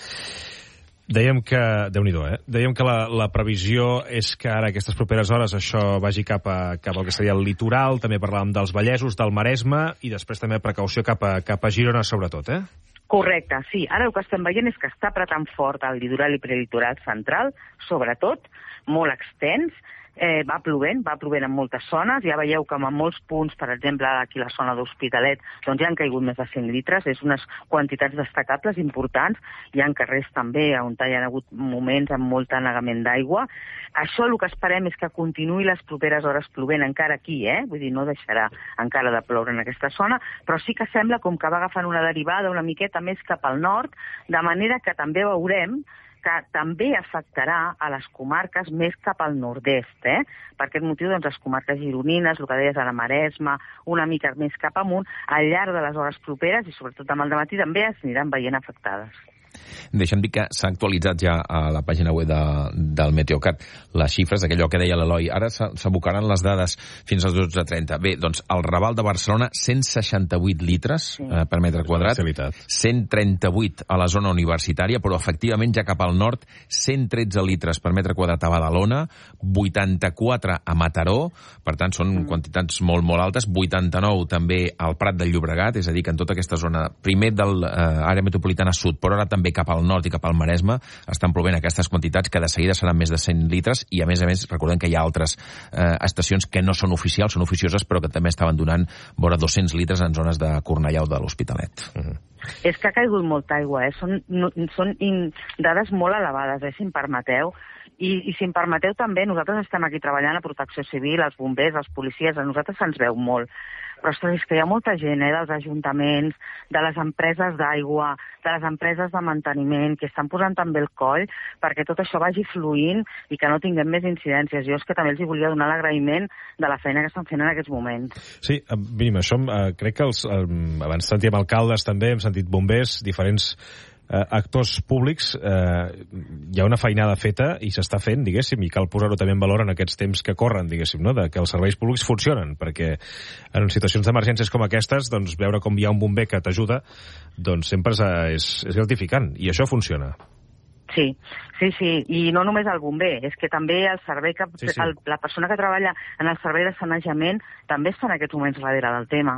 Dèiem que, Déu-n'hi-do, eh? Dèiem que la, la previsió és que ara, aquestes properes hores, això vagi cap, a, cap al que seria el litoral, també parlàvem dels Vallesos, del Maresme, i després també precaució cap a, cap a Girona, sobretot, eh? Correcte, sí. Ara el que estem veient és que està apretant fort el litoral i prelitoral central, sobretot, molt extens, Eh, va plovent, va plovent en moltes zones. Ja veieu que en molts punts, per exemple, aquí a la zona d'Hospitalet, doncs ja han caigut més de cent litres, és unes quantitats destacables importants. Hi ha carrers també on hi ha hagut moments amb molt anegament d'aigua. Això el que esperem és que continuï les properes hores plovent encara aquí, eh? Vull dir, no deixarà encara de ploure en aquesta zona, però sí que sembla com que va agafant una derivada una miqueta més cap al nord, de manera que també veurem que també afectarà a les comarques més cap al nord-est, eh? Per aquest motiu, doncs, les comarques gironines, el que deies a la Maresma, una mica més cap amunt, al llarg de les hores properes, i sobretot demà al dematí, també es aniran veient afectades. Deixa'm dir que s'ha actualitzat ja a la pàgina web de, del Meteocat les xifres d'aquellò que deia l'Eloi. Ara s'abocaran les dades fins als dotze trenta. Bé, doncs el Raval de Barcelona, cent seixanta-vuit litres sí. eh, per metre quadrat, cent trenta-vuit a la zona universitària, però efectivament ja cap al nord, cent tretze litres per metre quadrat a Badalona, vuitanta-quatre a Mataró, per tant són mm. quantitats molt, molt altes, vuitanta-nou també al Prat del Llobregat, és a dir, que en tota aquesta zona, primer de l'àrea eh, metropolitana sud, però ara també cap al nord i cap al Maresme, estan plovent aquestes quantitats que de seguida seran més de cent litres i, a més a més, recordem que hi ha altres eh, estacions que no són oficials, són oficioses, però que també estaven donant vora dos-cents litres en zones de Cornellà o de l'Hospitalet. Uh-huh. És que ha caigut molta aigua, eh? Són, no, són in, dades molt elevades, eh? Si em permeteu. I, I si em permeteu també, nosaltres estem aquí treballant a Protecció Civil, els bombers, els policies, a nosaltres se'ns veu molt. Però ostres, és que hi ha molta gent, eh, dels ajuntaments, de les empreses d'aigua, de les empreses de manteniment, que estan posant també el coll perquè tot això vagi fluint i que no tinguem més incidències. Jo és que també els hi volia donar l'agraïment de la feina que estan fent en aquests moments. Sí, mirim, això eh, crec que els, eh, abans sentíem alcaldes també, hem sentit bombers, diferents eh, actors públics, eh, hi ha una feinada feta i s'està fent, diguéssim, i cal posar-ho també en valor en aquests temps que corren, diguéssim, no? De que els serveis públics funcionen, perquè en situacions d'emergències com aquestes, doncs veure com hi ha un bomber que t'ajuda, doncs sempre és, és, és gratificant, i això funciona. Sí, sí, sí, i no només el bomber, és que també el servei que, sí, sí. El, la persona que treballa en el servei de sanejament també està en aquests moments darrere del tema.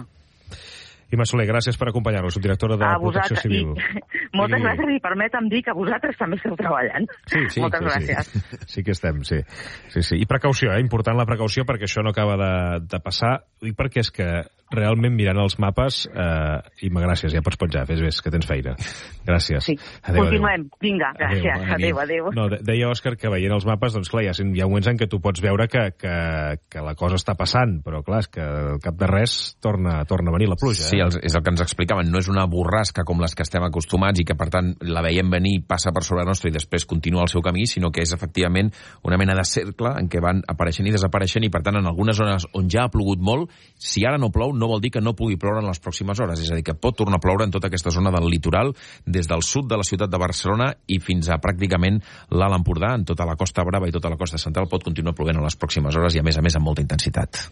Imma Soler, gràcies per acompanyar-nos, subdirectora de Protecció Civil. I, moltes I... gràcies, i permetem dir que vosaltres també esteu treballant. Sí, sí, moltes sí, gràcies. Sí. sí que estem, sí. sí, sí. I precaució, eh? Important la precaució, perquè això no acaba de, de passar. Dic perquè és que realment mirant els mapes, eh, Imma, gràcies, ja pots penjar, fes ves, que tens feina. Gràcies. Sí, adéu, continuem. Adéu. Vinga, gràcies. Adéu, adéu. No, deia Òscar que veient els mapes, doncs clar, hi ha, hi ha moments en què tu pots veure que, que, que la cosa està passant, però clar, és que al cap de res torna, torna a venir la pluja. Eh? Sí, els, és el que ens explicaven, no és una borrasca com les que estem acostumats i que per tant la veiem venir, passa per sobre nostre i després continua el seu camí, sinó que és efectivament una mena de cercle en què van apareixent i desapareixent i per tant en algunes zones on ja ha plogut molt, si ara no plou no vol dir que no pugui ploure en les pròximes hores, és a dir, que pot tornar a ploure en tota aquesta zona del litoral, des del sud de la ciutat de Barcelona i fins a pràcticament l'Alt Empordà, en tota la Costa Brava i tota la Costa Central pot continuar plovent en les pròximes hores i a més a més amb molta intensitat.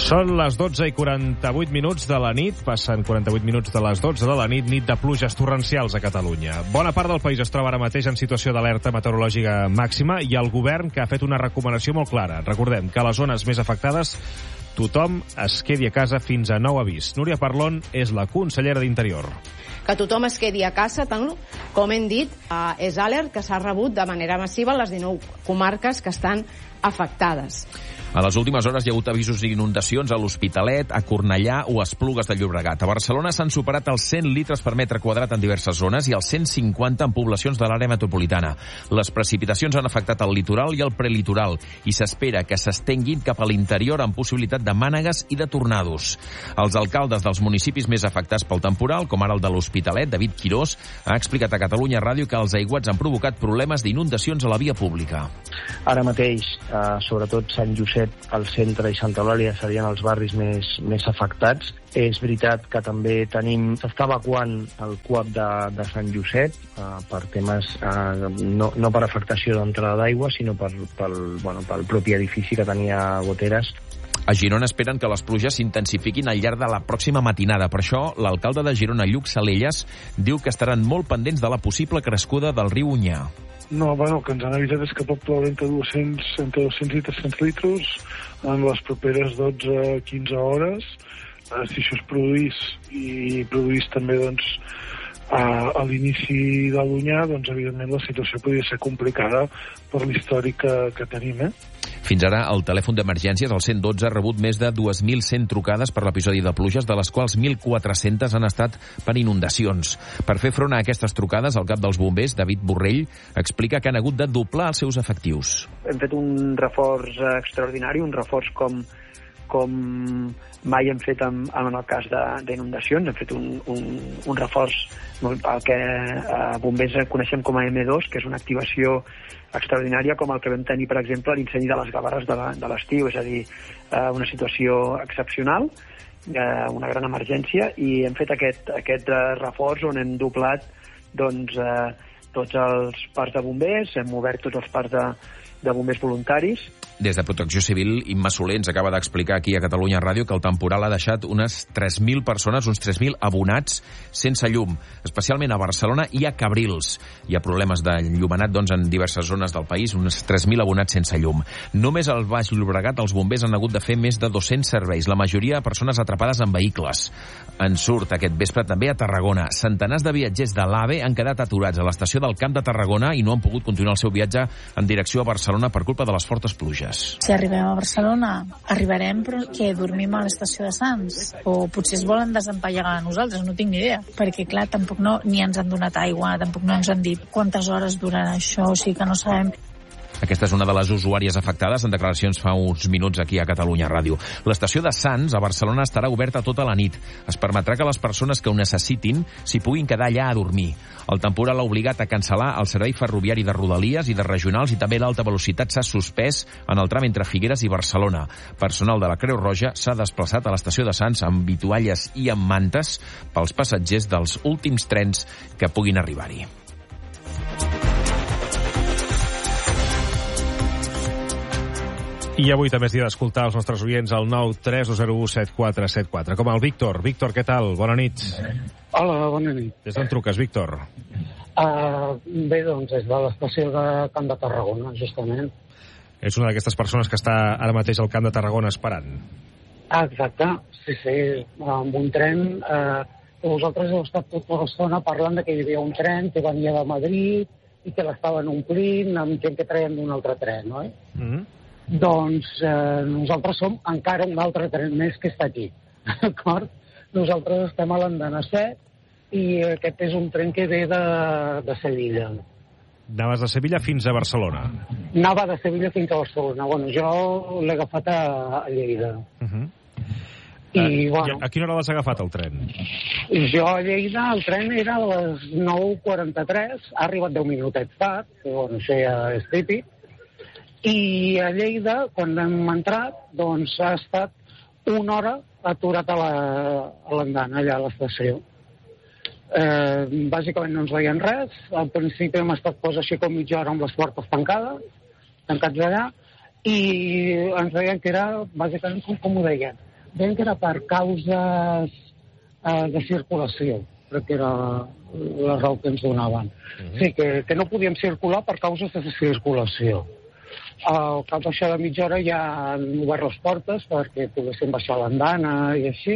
Són les dotze i quaranta-vuit minuts de la nit, passen quaranta-vuit minuts de les dotze de la nit, nit de pluges torrencials a Catalunya. Bona part del país es troba ara mateix en situació d'alerta meteorològica màxima i el govern que ha fet una recomanació molt clara. Recordem que a les zones més afectades tothom es quedi a casa fins a nou avís. Núria Parlon és la consellera d'Interior. Que tothom es quedi a casa, tant com hem dit, eh, és alert que s'ha rebut de manera massiva en les dinou comarques que estan afectades. A les últimes hores hi ha hagut avisos d'inundacions a l'Hospitalet, a Cornellà o a Esplugues de Llobregat. A Barcelona s'han superat els cent litres per metre quadrat en diverses zones i els cent cinquanta en poblacions de l'àrea metropolitana. Les precipitacions han afectat el litoral i el prelitoral i s'espera que s'estenguin cap a l'interior amb possibilitat de mànegues i de tornados. Els alcaldes dels municipis més afectats pel temporal, com ara el de l'Hospitalet, David Quirós, ha explicat a Catalunya Ràdio que els aiguats han provocat problemes d'inundacions a la via pública. Ara mateix, eh, sobretot Sant Josep, el centre i Santa Eulàlia serien els barris més, més afectats. És veritat que també tenim, s'està evacuant el C U A P de, de Sant Josep eh, per temes, eh, no, no per afectació d'entrada d'aigua, sinó per, pel, bueno, pel propi edifici que tenia goteres. A Girona esperen que les pluges s'intensifiquin al llarg de la pròxima matinada. Per això, l'alcalde de Girona, Lluc Salelles, diu que estaran molt pendents de la possible crescuda del riu Onyar. No, bueno, el que ens han avisat és que pot ploure entre dos-cents, entre dos-cents i tres-cents litres en les properes dotze a quinze hores. Eh, si això es produís i produís també doncs, a, a l'inici de l'Onyar, doncs evidentment la situació podria ser complicada per l'històric que, que tenim, eh? Fins ara, el telèfon d'emergències, el cent dotze, ha rebut més de dos mil cent trucades per l'episodi de pluges, de les quals mil quatre-cents han estat per inundacions. Per fer front a aquestes trucades, el cap dels bombers, David Borrell, explica que han hagut de doblar els seus efectius. Hem fet un reforç extraordinari, un reforç com, com mai hem fet en, en el cas d'inundacions. Hem fet un, un, un reforç, el que a bombers coneixem com a eme dos, que és una activació extraordinària com el que vam tenir, per exemple, a l'incendi de les Gavarres de l'estiu, és a dir, una situació excepcional, una gran emergència, i hem fet aquest, aquest reforç on hem doblat doncs, tots els parcs de bombers, hem obert tots els parcs de, de bombers voluntaris. Des de Protecció Civil, Imma Soler ens acaba d'explicar aquí a Catalunya Ràdio que el temporal ha deixat unes tres mil persones, uns tres mil abonats sense llum, especialment a Barcelona i a Cabrils. Hi ha problemes d'enllumenat doncs, en diverses zones del país, uns tres mil abonats sense llum. Només al Baix Llobregat els bombers han hagut de fer més de dos-cents serveis, la majoria de persones atrapades en vehicles. En surt aquest vespre també a Tarragona. Centenars de viatgers de l'AVE han quedat aturats a l'estació del Camp de Tarragona i no han pogut continuar el seu viatge en direcció a Barcelona per culpa de les fortes pluges. Si arribem a Barcelona, arribarem però que dormim a l'estació de Sants, o potser es volen desempallegar a nosaltres, no tinc ni idea, perquè clar, tampoc no, ni ens han donat aigua, tampoc no ens han dit quantes hores durarà això, o sigui que no sabem. Aquesta és una de les usuàries afectades en declaracions fa uns minuts aquí a Catalunya Ràdio. L'estació de Sants a Barcelona estarà oberta tota la nit. Es permetrà que les persones que ho necessitin s'hi puguin quedar allà a dormir. El temporal ha obligat a cancel·lar el servei ferroviari de Rodalies i de regionals i també l'alta velocitat s'ha suspès en el tram entre Figueres i Barcelona. Personal de la Creu Roja s'ha desplaçat a l'estació de Sants amb vitualles i amb mantes pels passatgers dels últims trens que puguin arribar-hi. I avui també és dia d'escoltar els nostres oients al nou tres dos zero u set quatre set quatre. Com el Víctor. Víctor, què tal? Bona nit. Hola, bona nit. Des d'on truques, Víctor? Uh, bé, doncs, és de l'estació de Camp de Tarragona, justament. És una d'aquestes persones que està ara mateix al Camp de Tarragona esperant. Ah, exacte. Sí, sí, amb un tren. Uh, vosaltres heu estat tota l'estona parlant de que hi havia un tren que venia de Madrid i que l'estaven omplint amb gent que traien d'un altre tren, oi? Mm-hmm. Doncs eh, nosaltres som encara un altre tren més que està aquí, d'acord? Nosaltres estem a l'Andana set i aquest és un tren que ve de, de Sevilla. Anaves de Sevilla fins a Barcelona? Anava de Sevilla fins a Barcelona. Bueno, jo l'he agafat a, a Lleida. Uh-huh. I, uh, bueno, a quina hora l'has agafat, el tren? Jo a Lleida, el tren era a les nou quaranta-tres, ha arribat deu minutets tard, que bueno, això ja és típic. I a Lleida, quan hem entrat, doncs ha estat una hora aturat a l'andana, allà a l'estació. Eh, bàsicament no ens veien res. Al principi hem estat pues, així com mitja hora amb les portes tancades, tancats allà, i ens deien que era, bàsicament, com, com ho deien, deien que era per causes eh, de circulació, perquè era la raó que ens donaven. Uh-huh. Sí, que, que no podíem circular per causes de circulació. Al cap d'això de mitja hora ja han obert les portes perquè poguéssim baixar l'andana i així,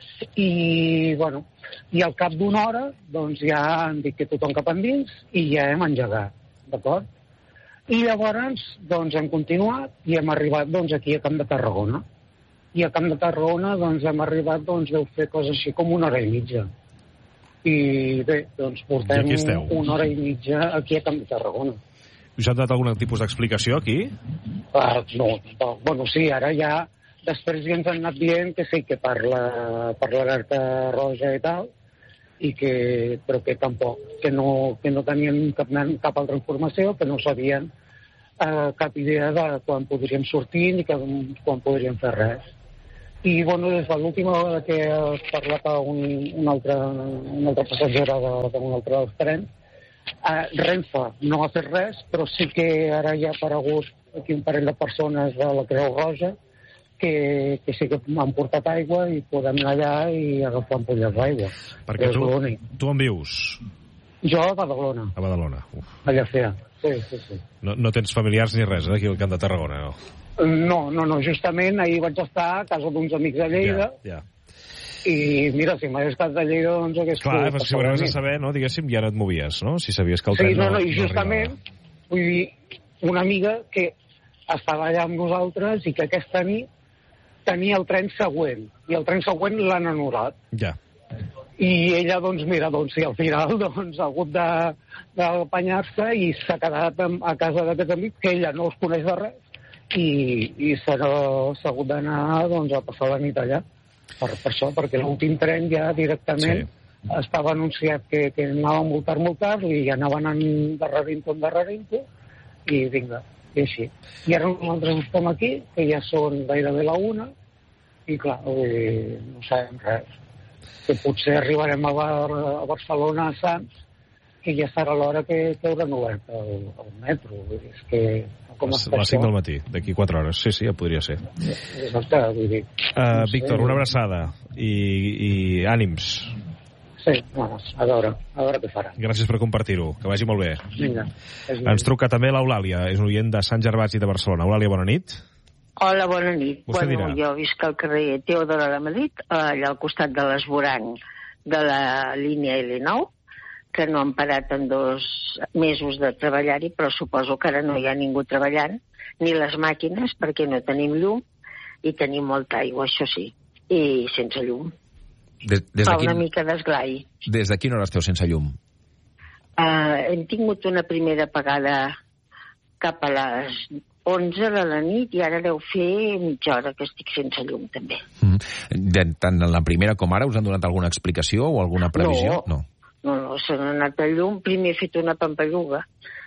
i, bueno, i al cap d'una hora doncs ja han dit que tothom cap endins i ja hem engegat, d'acord? I llavors doncs hem continuat i hem arribat doncs aquí a Camp de Tarragona. I a Camp de Tarragona doncs hem arribat, doncs deu fer coses així com una hora i mitja. I bé, doncs portem una hora i mitja aquí a Camp de Tarragona. Us han donat algun tipus d'explicació aquí? Uh, no, no, bueno, sí, ara ja després ja ens han anat dient que sí, que per la, per l'alerta roja i tal, i que, però que tampoc, que no, que no tenien cap, cap altra informació, que no sabien uh, cap idea de quan podríem sortir ni que, quan podríem fer res. I, bueno, des de l'última vegada que has parlat a un, un altre, un altre passatgera d'un altre dels trens, uh, Renfe no ha fet res, però sí que ara ja ha aparegut aquí un parell de persones de la Creu Roja que, que sí que han portat aigua i podem anar allà i agafar ampolles d'aigua. Perquè tu, tu on vius? Jo a Badalona. A Badalona. Uf. A Llafea, sí, sí, sí. No, no tens familiars ni res, eh, aquí al Camp de Tarragona, no? No, no, no, justament ahir vaig estar a casa d'uns amics de Lleida, ja, ja. I mira, si m'hagués estat de Lleida, doncs hagués... Clar, perquè si ho hagués de saber, no, diguéssim, ja no et movies, no? Si sabies que el tren sí, no, no, no, i justament, no vull dir, una amiga que estava allà amb nosaltres i que aquesta nit tenia el tren següent, i el tren següent l'han anul·lat. Ja. I ella, doncs, mira, doncs, sí, al final, doncs, ha hagut d'apanyar-se i s'ha quedat a casa d'aquest amic, que ella no els coneix de res, i, i s'ha hagut d'anar, doncs, a passar la nit allà. Per, per això, perquè l'últim tren ja directament sí. estava anunciat que, que anava a multar-multar i ja anaven en darrerinto en darrerinto, i vinga, i així. I ara nosaltres estem aquí, que ja són gairebé la una, i clar, eh, no sabem res. Que potser arribarem a, Bar a Barcelona, a Sants, que ja serà l'hora que, que hauran obert el, el metro. És que... Com a les cinc del matí, d'aquí quatre hores. Sí, sí, ja podria ser. Exacte, vull dir. Uh, Víctor, una abraçada i, i ànims. Sí, bueno, a veure, a veure què farà. Gràcies per compartir-ho, que vagi molt bé. Vinga. Ens truca també l'Eulàlia, és un oient de Sant Gervasi de Barcelona. Eulàlia, bona nit. Hola, bona nit. Vostè bueno, dirà. Jo visc al carrer Teodora de Madrid, allà al costat de l'esvoranc de la línia L nou, que no han parat en dos mesos de treballar-hi, però suposo que ara no hi ha ningú treballant, ni les màquines, perquè no tenim llum, i tenim molta aigua, això sí, i sense llum. Des, des Fa quin... una mica d'esglai. Des de quina hora esteu sense llum? Uh, hem tingut una primera apagada cap a les onze de la nit i ara deu fer mitja hora que estic sense llum, també. Mm. De, tant en la primera com ara us han donat alguna explicació o alguna previsió? No. No, no, se n'ha anat a llum. Primer he fet una pampalluga,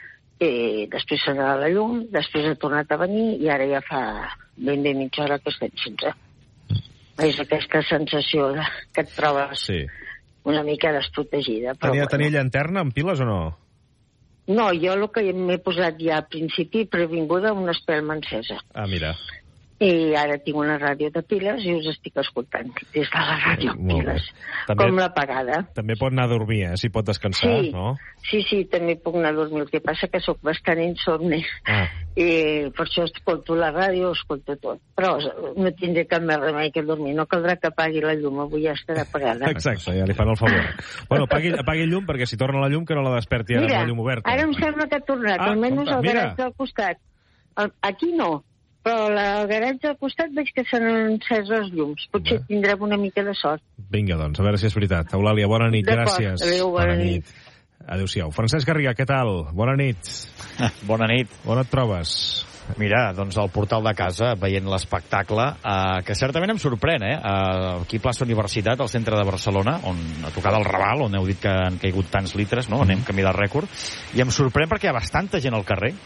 eh, després s'ha anat a la llum, després ha tornat a venir i ara ja fa ben bé mitja hora que estem sense. Mm. És aquesta sensació de, que et trobes sí. una mica desprotegida. Però tenia, bueno. tenia llanterna amb piles o no? No, jo el que m'he posat ja al principi, previnguda, una espelma encesa. Ah, mira. I ara tinc una ràdio de piles i us estic escoltant des de la ràdio amb piles, també, com la parada. També pot anar a dormir, eh? Si pot descansar, sí, no? Sí, sí, també puc anar a dormir. El que passa que sóc bastant insomne. Ah. I per això escolto la ràdio, escolto tot. Però no tindré cap més remei que dormir. No caldrà que apagui la llum, avui ja estarà apagada. Exacte, ja li fan el favor. Bueno, apagui, apagui el llum, perquè si torna la llum, que no la desperti ara mira, amb la llum oberta. Ara em sembla que ha tornat, ah, almenys compte, al mira. garatge al costat. El, aquí no. Però al garatge al costat veig que s'han encès els llums. Potser Bé. tindrem una mica de sort. Vinga, doncs, a veure si és veritat. Eulàlia, bona nit, gràcies. Adéu, bona, bona nit. nit. Adéu-siau. Francesc Garriga, què tal? Bona nit. Bona nit. On et trobes? Mira, doncs al portal de casa, veient l'espectacle, eh, que certament em sorprèn, eh? eh? Aquí plaça Universitat, al centre de Barcelona, on a tocar del Raval, on heu dit que han caigut tants litres, no? Anem camí del rècord. I em sorprèn perquè hi ha bastanta gent al carrer.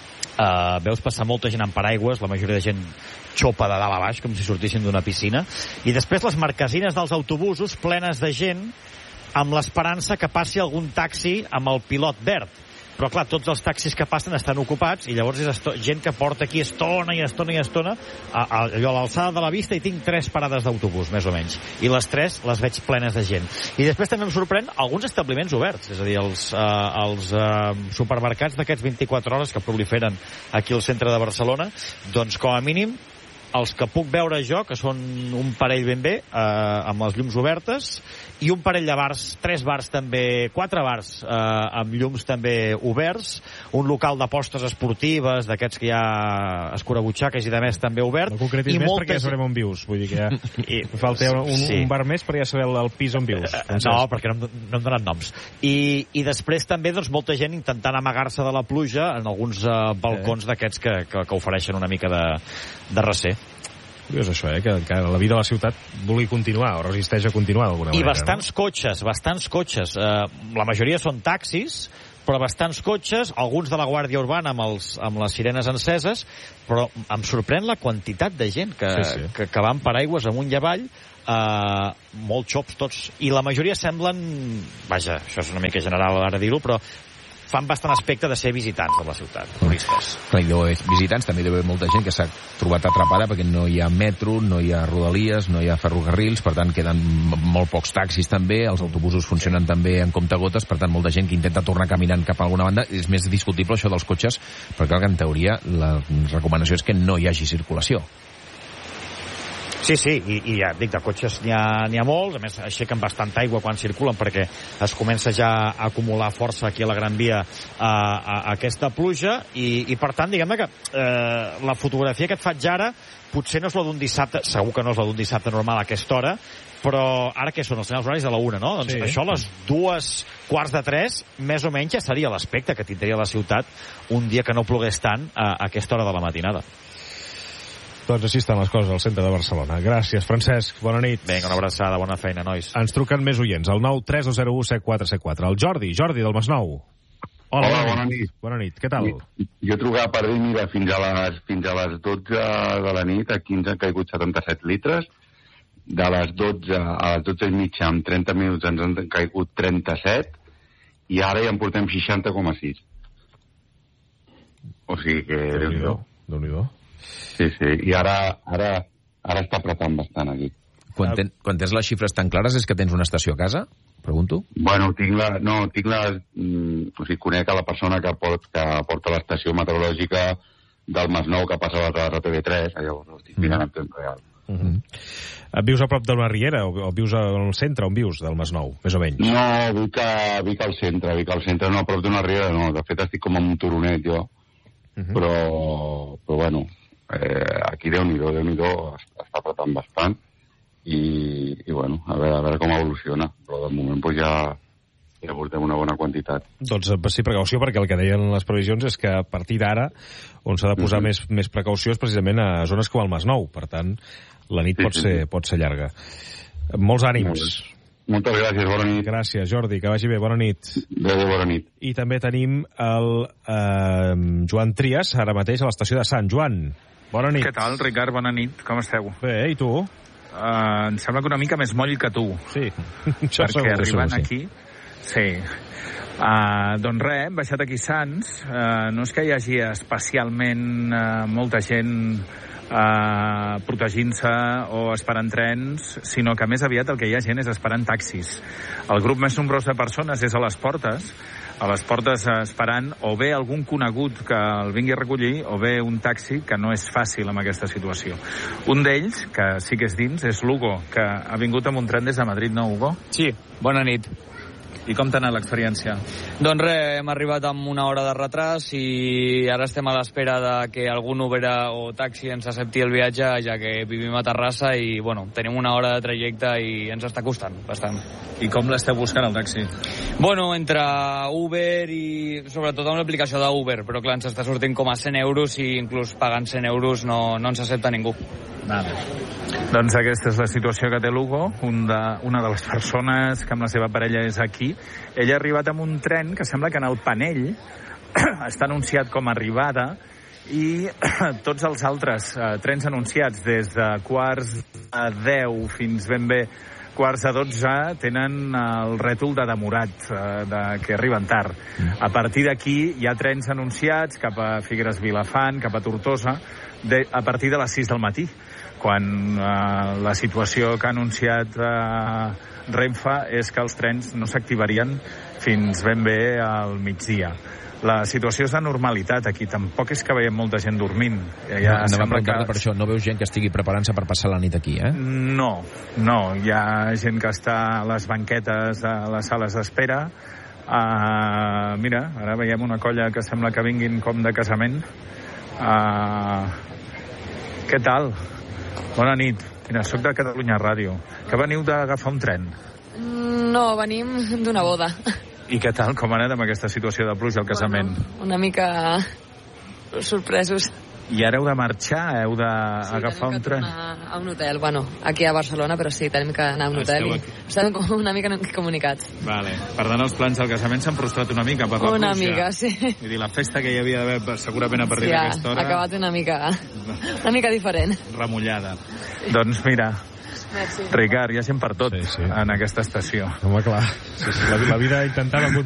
Uh, veus passar molta gent amb paraigües, la majoria de gent xopa de dalt a baix, com si sortissin d'una piscina, i després les marquesines dels autobusos plenes de gent amb l'esperança que passi algun taxi amb el pilot verd. però clar, tots els taxis que passen estan ocupats i llavors és gent que porta aquí estona i estona i estona a, a, allò a l'alçada de la vista, i tinc tres parades d'autobús, més o menys, i les tres les veig plenes de gent. I després també em sorprèn alguns establiments oberts, és a dir, els, eh, els eh, supermercats d'aquests vint-i-quatre hores que proliferen aquí al centre de Barcelona, doncs com a mínim els que puc veure jo, que són un parell ben bé, eh, amb les llums obertes, i un parell de bars, tres bars també, quatre bars eh, amb llums també oberts, un local d'apostes esportives, d'aquests que hi ha escurabutxaques i de més també obert. No concretis I més moltes... perquè ja sabrem on vius, vull dir que ja I... falta un, sí. un bar més per ja saber el, el pis on vius. Uh, no, perquè no, no hem donat noms. I, i després també doncs, molta gent intentant amagar-se de la pluja en alguns uh, balcons eh. d'aquests que, que, que ofereixen una mica de, de recer. És això, eh? que, que la vida a la ciutat vulgui continuar o resisteix a continuar d'alguna manera. I bastants no? cotxes, bastants cotxes. Eh, la majoria són taxis, però bastants cotxes, alguns de la Guàrdia Urbana amb, els, amb les sirenes enceses, però em sorprèn la quantitat de gent que, sí, sí. que, que van per aigües amunt i avall, eh, molt xops tots, i la majoria semblen, vaja, això és una mica general ara dir-ho, però fan bastant aspecte de ser visitants de la ciutat, turistes. Clar, i visitants també deu haver molta gent que s'ha trobat atrapada perquè no hi ha metro, no hi ha rodalies, no hi ha ferrocarrils, per tant queden molt pocs taxis també, els autobusos funcionen també en comptagotes, per tant molta gent que intenta tornar caminant cap a alguna banda. És més discutible això dels cotxes, perquè en teoria la recomanació és que no hi hagi circulació. Sí, sí, i, i ja dic, de cotxes n'hi ha, n'hi ha molts, a més aixequen bastanta aigua quan circulen perquè es comença ja a acumular força aquí a la Gran Via a, a, a aquesta pluja, i, i per tant, diguem-ne que eh, la fotografia que et faig ara potser no és la d'un dissabte, segur que no és la d'un dissabte normal a aquesta hora, però ara què són, els senyals horaris de la una, no? Doncs sí. Això a les dues quarts de tres, més o menys ja seria l'aspecte que tindria la ciutat un dia que no plogués tant a, a aquesta hora de la matinada. Doncs així estan les coses al centre de Barcelona. Gràcies, Francesc. Bona nit. Vinga, una abraçada, bona feina, nois. Ens truquen més oients, al nou tres dos zero u set quatre set quatre. El Jordi, Jordi del Masnou. Hola, Hola, bona nit. Bona nit, què tal? Jo, jo trucava per dir, mira, fins a les, fins a les dotze de la nit, aquí ens han caigut setanta-set litres, de les dotze a les dotze i mitja, en trenta minuts ens han caigut trenta-set, i ara ja en portem seixanta coma sis. O sigui que... Déu-n'hi-do, Déu-n'hi-do. Sí, sí, i ara, ara, ara està apretant bastant aquí. Quan, ten, quan tens les xifres tan clares és que tens una estació a casa? Pregunto. Bueno, tinc la... No, tinc la... Mm, o sigui, conec a la persona que, port, que porta l'estació meteorològica del Masnou, que passa a la R T V tres, llavors ho estic mirant en temps real. Uh -huh. Vius a prop d'una riera o, o vius al centre? On vius, del Masnou, més o menys? No, vic, a, vic al centre, vic al centre, no, a prop d'una riera no, de fet estic com en un turonet jo, uh -huh. però, però bueno, eh, aquí Déu-n'hi-do, Déu-n'hi-do, està apretant bastant, i, i bueno, a veure, a veure com evoluciona, però de moment pues, ja, ja portem una bona quantitat. Doncs sí, precaució, perquè el que deien les previsions és que a partir d'ara on s'ha de posar uh -huh. més, més precaució és precisament a zones com el Masnou, per tant la nit sí, pot, sí, ser, sí. pot ser llarga. Molts ànims. Moltes gràcies, bona nit. Gràcies, Jordi, que vagi bé, bona nit. Adéu, bona nit. I també tenim el eh, Joan Trias, ara mateix a l'estació de Sant Joan. Bona nit. Què tal, Ricard? Bona nit, com esteu? Bé, i tu? Uh, em sembla que una mica més moll que tu. Sí, perquè segur, arribant segur, sí. aquí... Sí. Uh, doncs res, hem baixat aquí Sants. Uh, no és que hi hagi especialment uh, molta gent uh, protegint-se o esperant trens, sinó que més aviat el que hi ha gent és esperant taxis. El grup més nombrós de persones és a les portes, a les portes esperant o bé algun conegut que el vingui a recollir o bé un taxi, que no és fàcil amb aquesta situació. Un d'ells, que sí que és dins, és l'Hugo, que ha vingut amb un tren des de Madrid, no, Hugo? Sí, bona nit. I com t'ha anat l'experiència? Doncs res, hem arribat amb una hora de retras i ara estem a l'espera de que algun Uber o taxi ens accepti el viatge, ja que vivim a Terrassa i, bueno, tenim una hora de trajecte i ens està costant bastant. I com l'esteu buscant, el taxi? Bueno, entre Uber i sobretot amb l'aplicació d'Uber, però clar, ens està sortint com a cent euros i inclús pagant cent euros no, no ens accepta ningú. Vale. Doncs aquesta és la situació que té l'Hugo, un de, una de les persones que amb la seva parella és aquí. Ell ha arribat amb un tren que sembla que en el panell està anunciat com a arribada i tots els altres eh, trens anunciats des de quarts a deu fins ben bé quarts de dotze tenen el rètol de demorat, eh, de, que arriben tard. A partir d'aquí hi ha trens anunciats cap a Figueres Vilafant, cap a Tortosa, de, a partir de les sis del matí, quan eh, la situació que ha anunciat eh, Renfe és que els trens no s'activarien fins ben bé al migdia. La situació és de normalitat aquí, tampoc és que veiem molta gent dormint. Ja no, que... per això, no veus gent que estigui preparant-se per passar la nit aquí, eh? No, no, hi ha gent que està a les banquetes de les sales d'espera. Uh, mira, ara veiem una colla que sembla que vinguin com de casament. Uh, què tal? Bona nit. Mira, soc de Catalunya Ràdio. Que veniu d'agafar un tren? No, venim d'una boda. I què tal? Com ha anat amb aquesta situació de pluja al casament? Bueno, una mica sorpresos. I ara heu de marxar? Heu d'agafar sí, un tren? A un hotel, bueno, aquí a Barcelona, però sí, tenim que anar a un hotel i estem una mica comunicats. Vale. Per tant, els plans del casament s'han frustrat una mica per la una pluja. Una mica, sí. Vull dir, la festa que hi havia d'haver segurament a partir sí, d'aquesta hora... ha acabat una mica, una mica diferent. Remullada. Sí. Doncs mira... Merci. Ricard, hi ha gent per tot sí, sí. en aquesta estació. Home, clar. Sí, sí. La, la vida intentant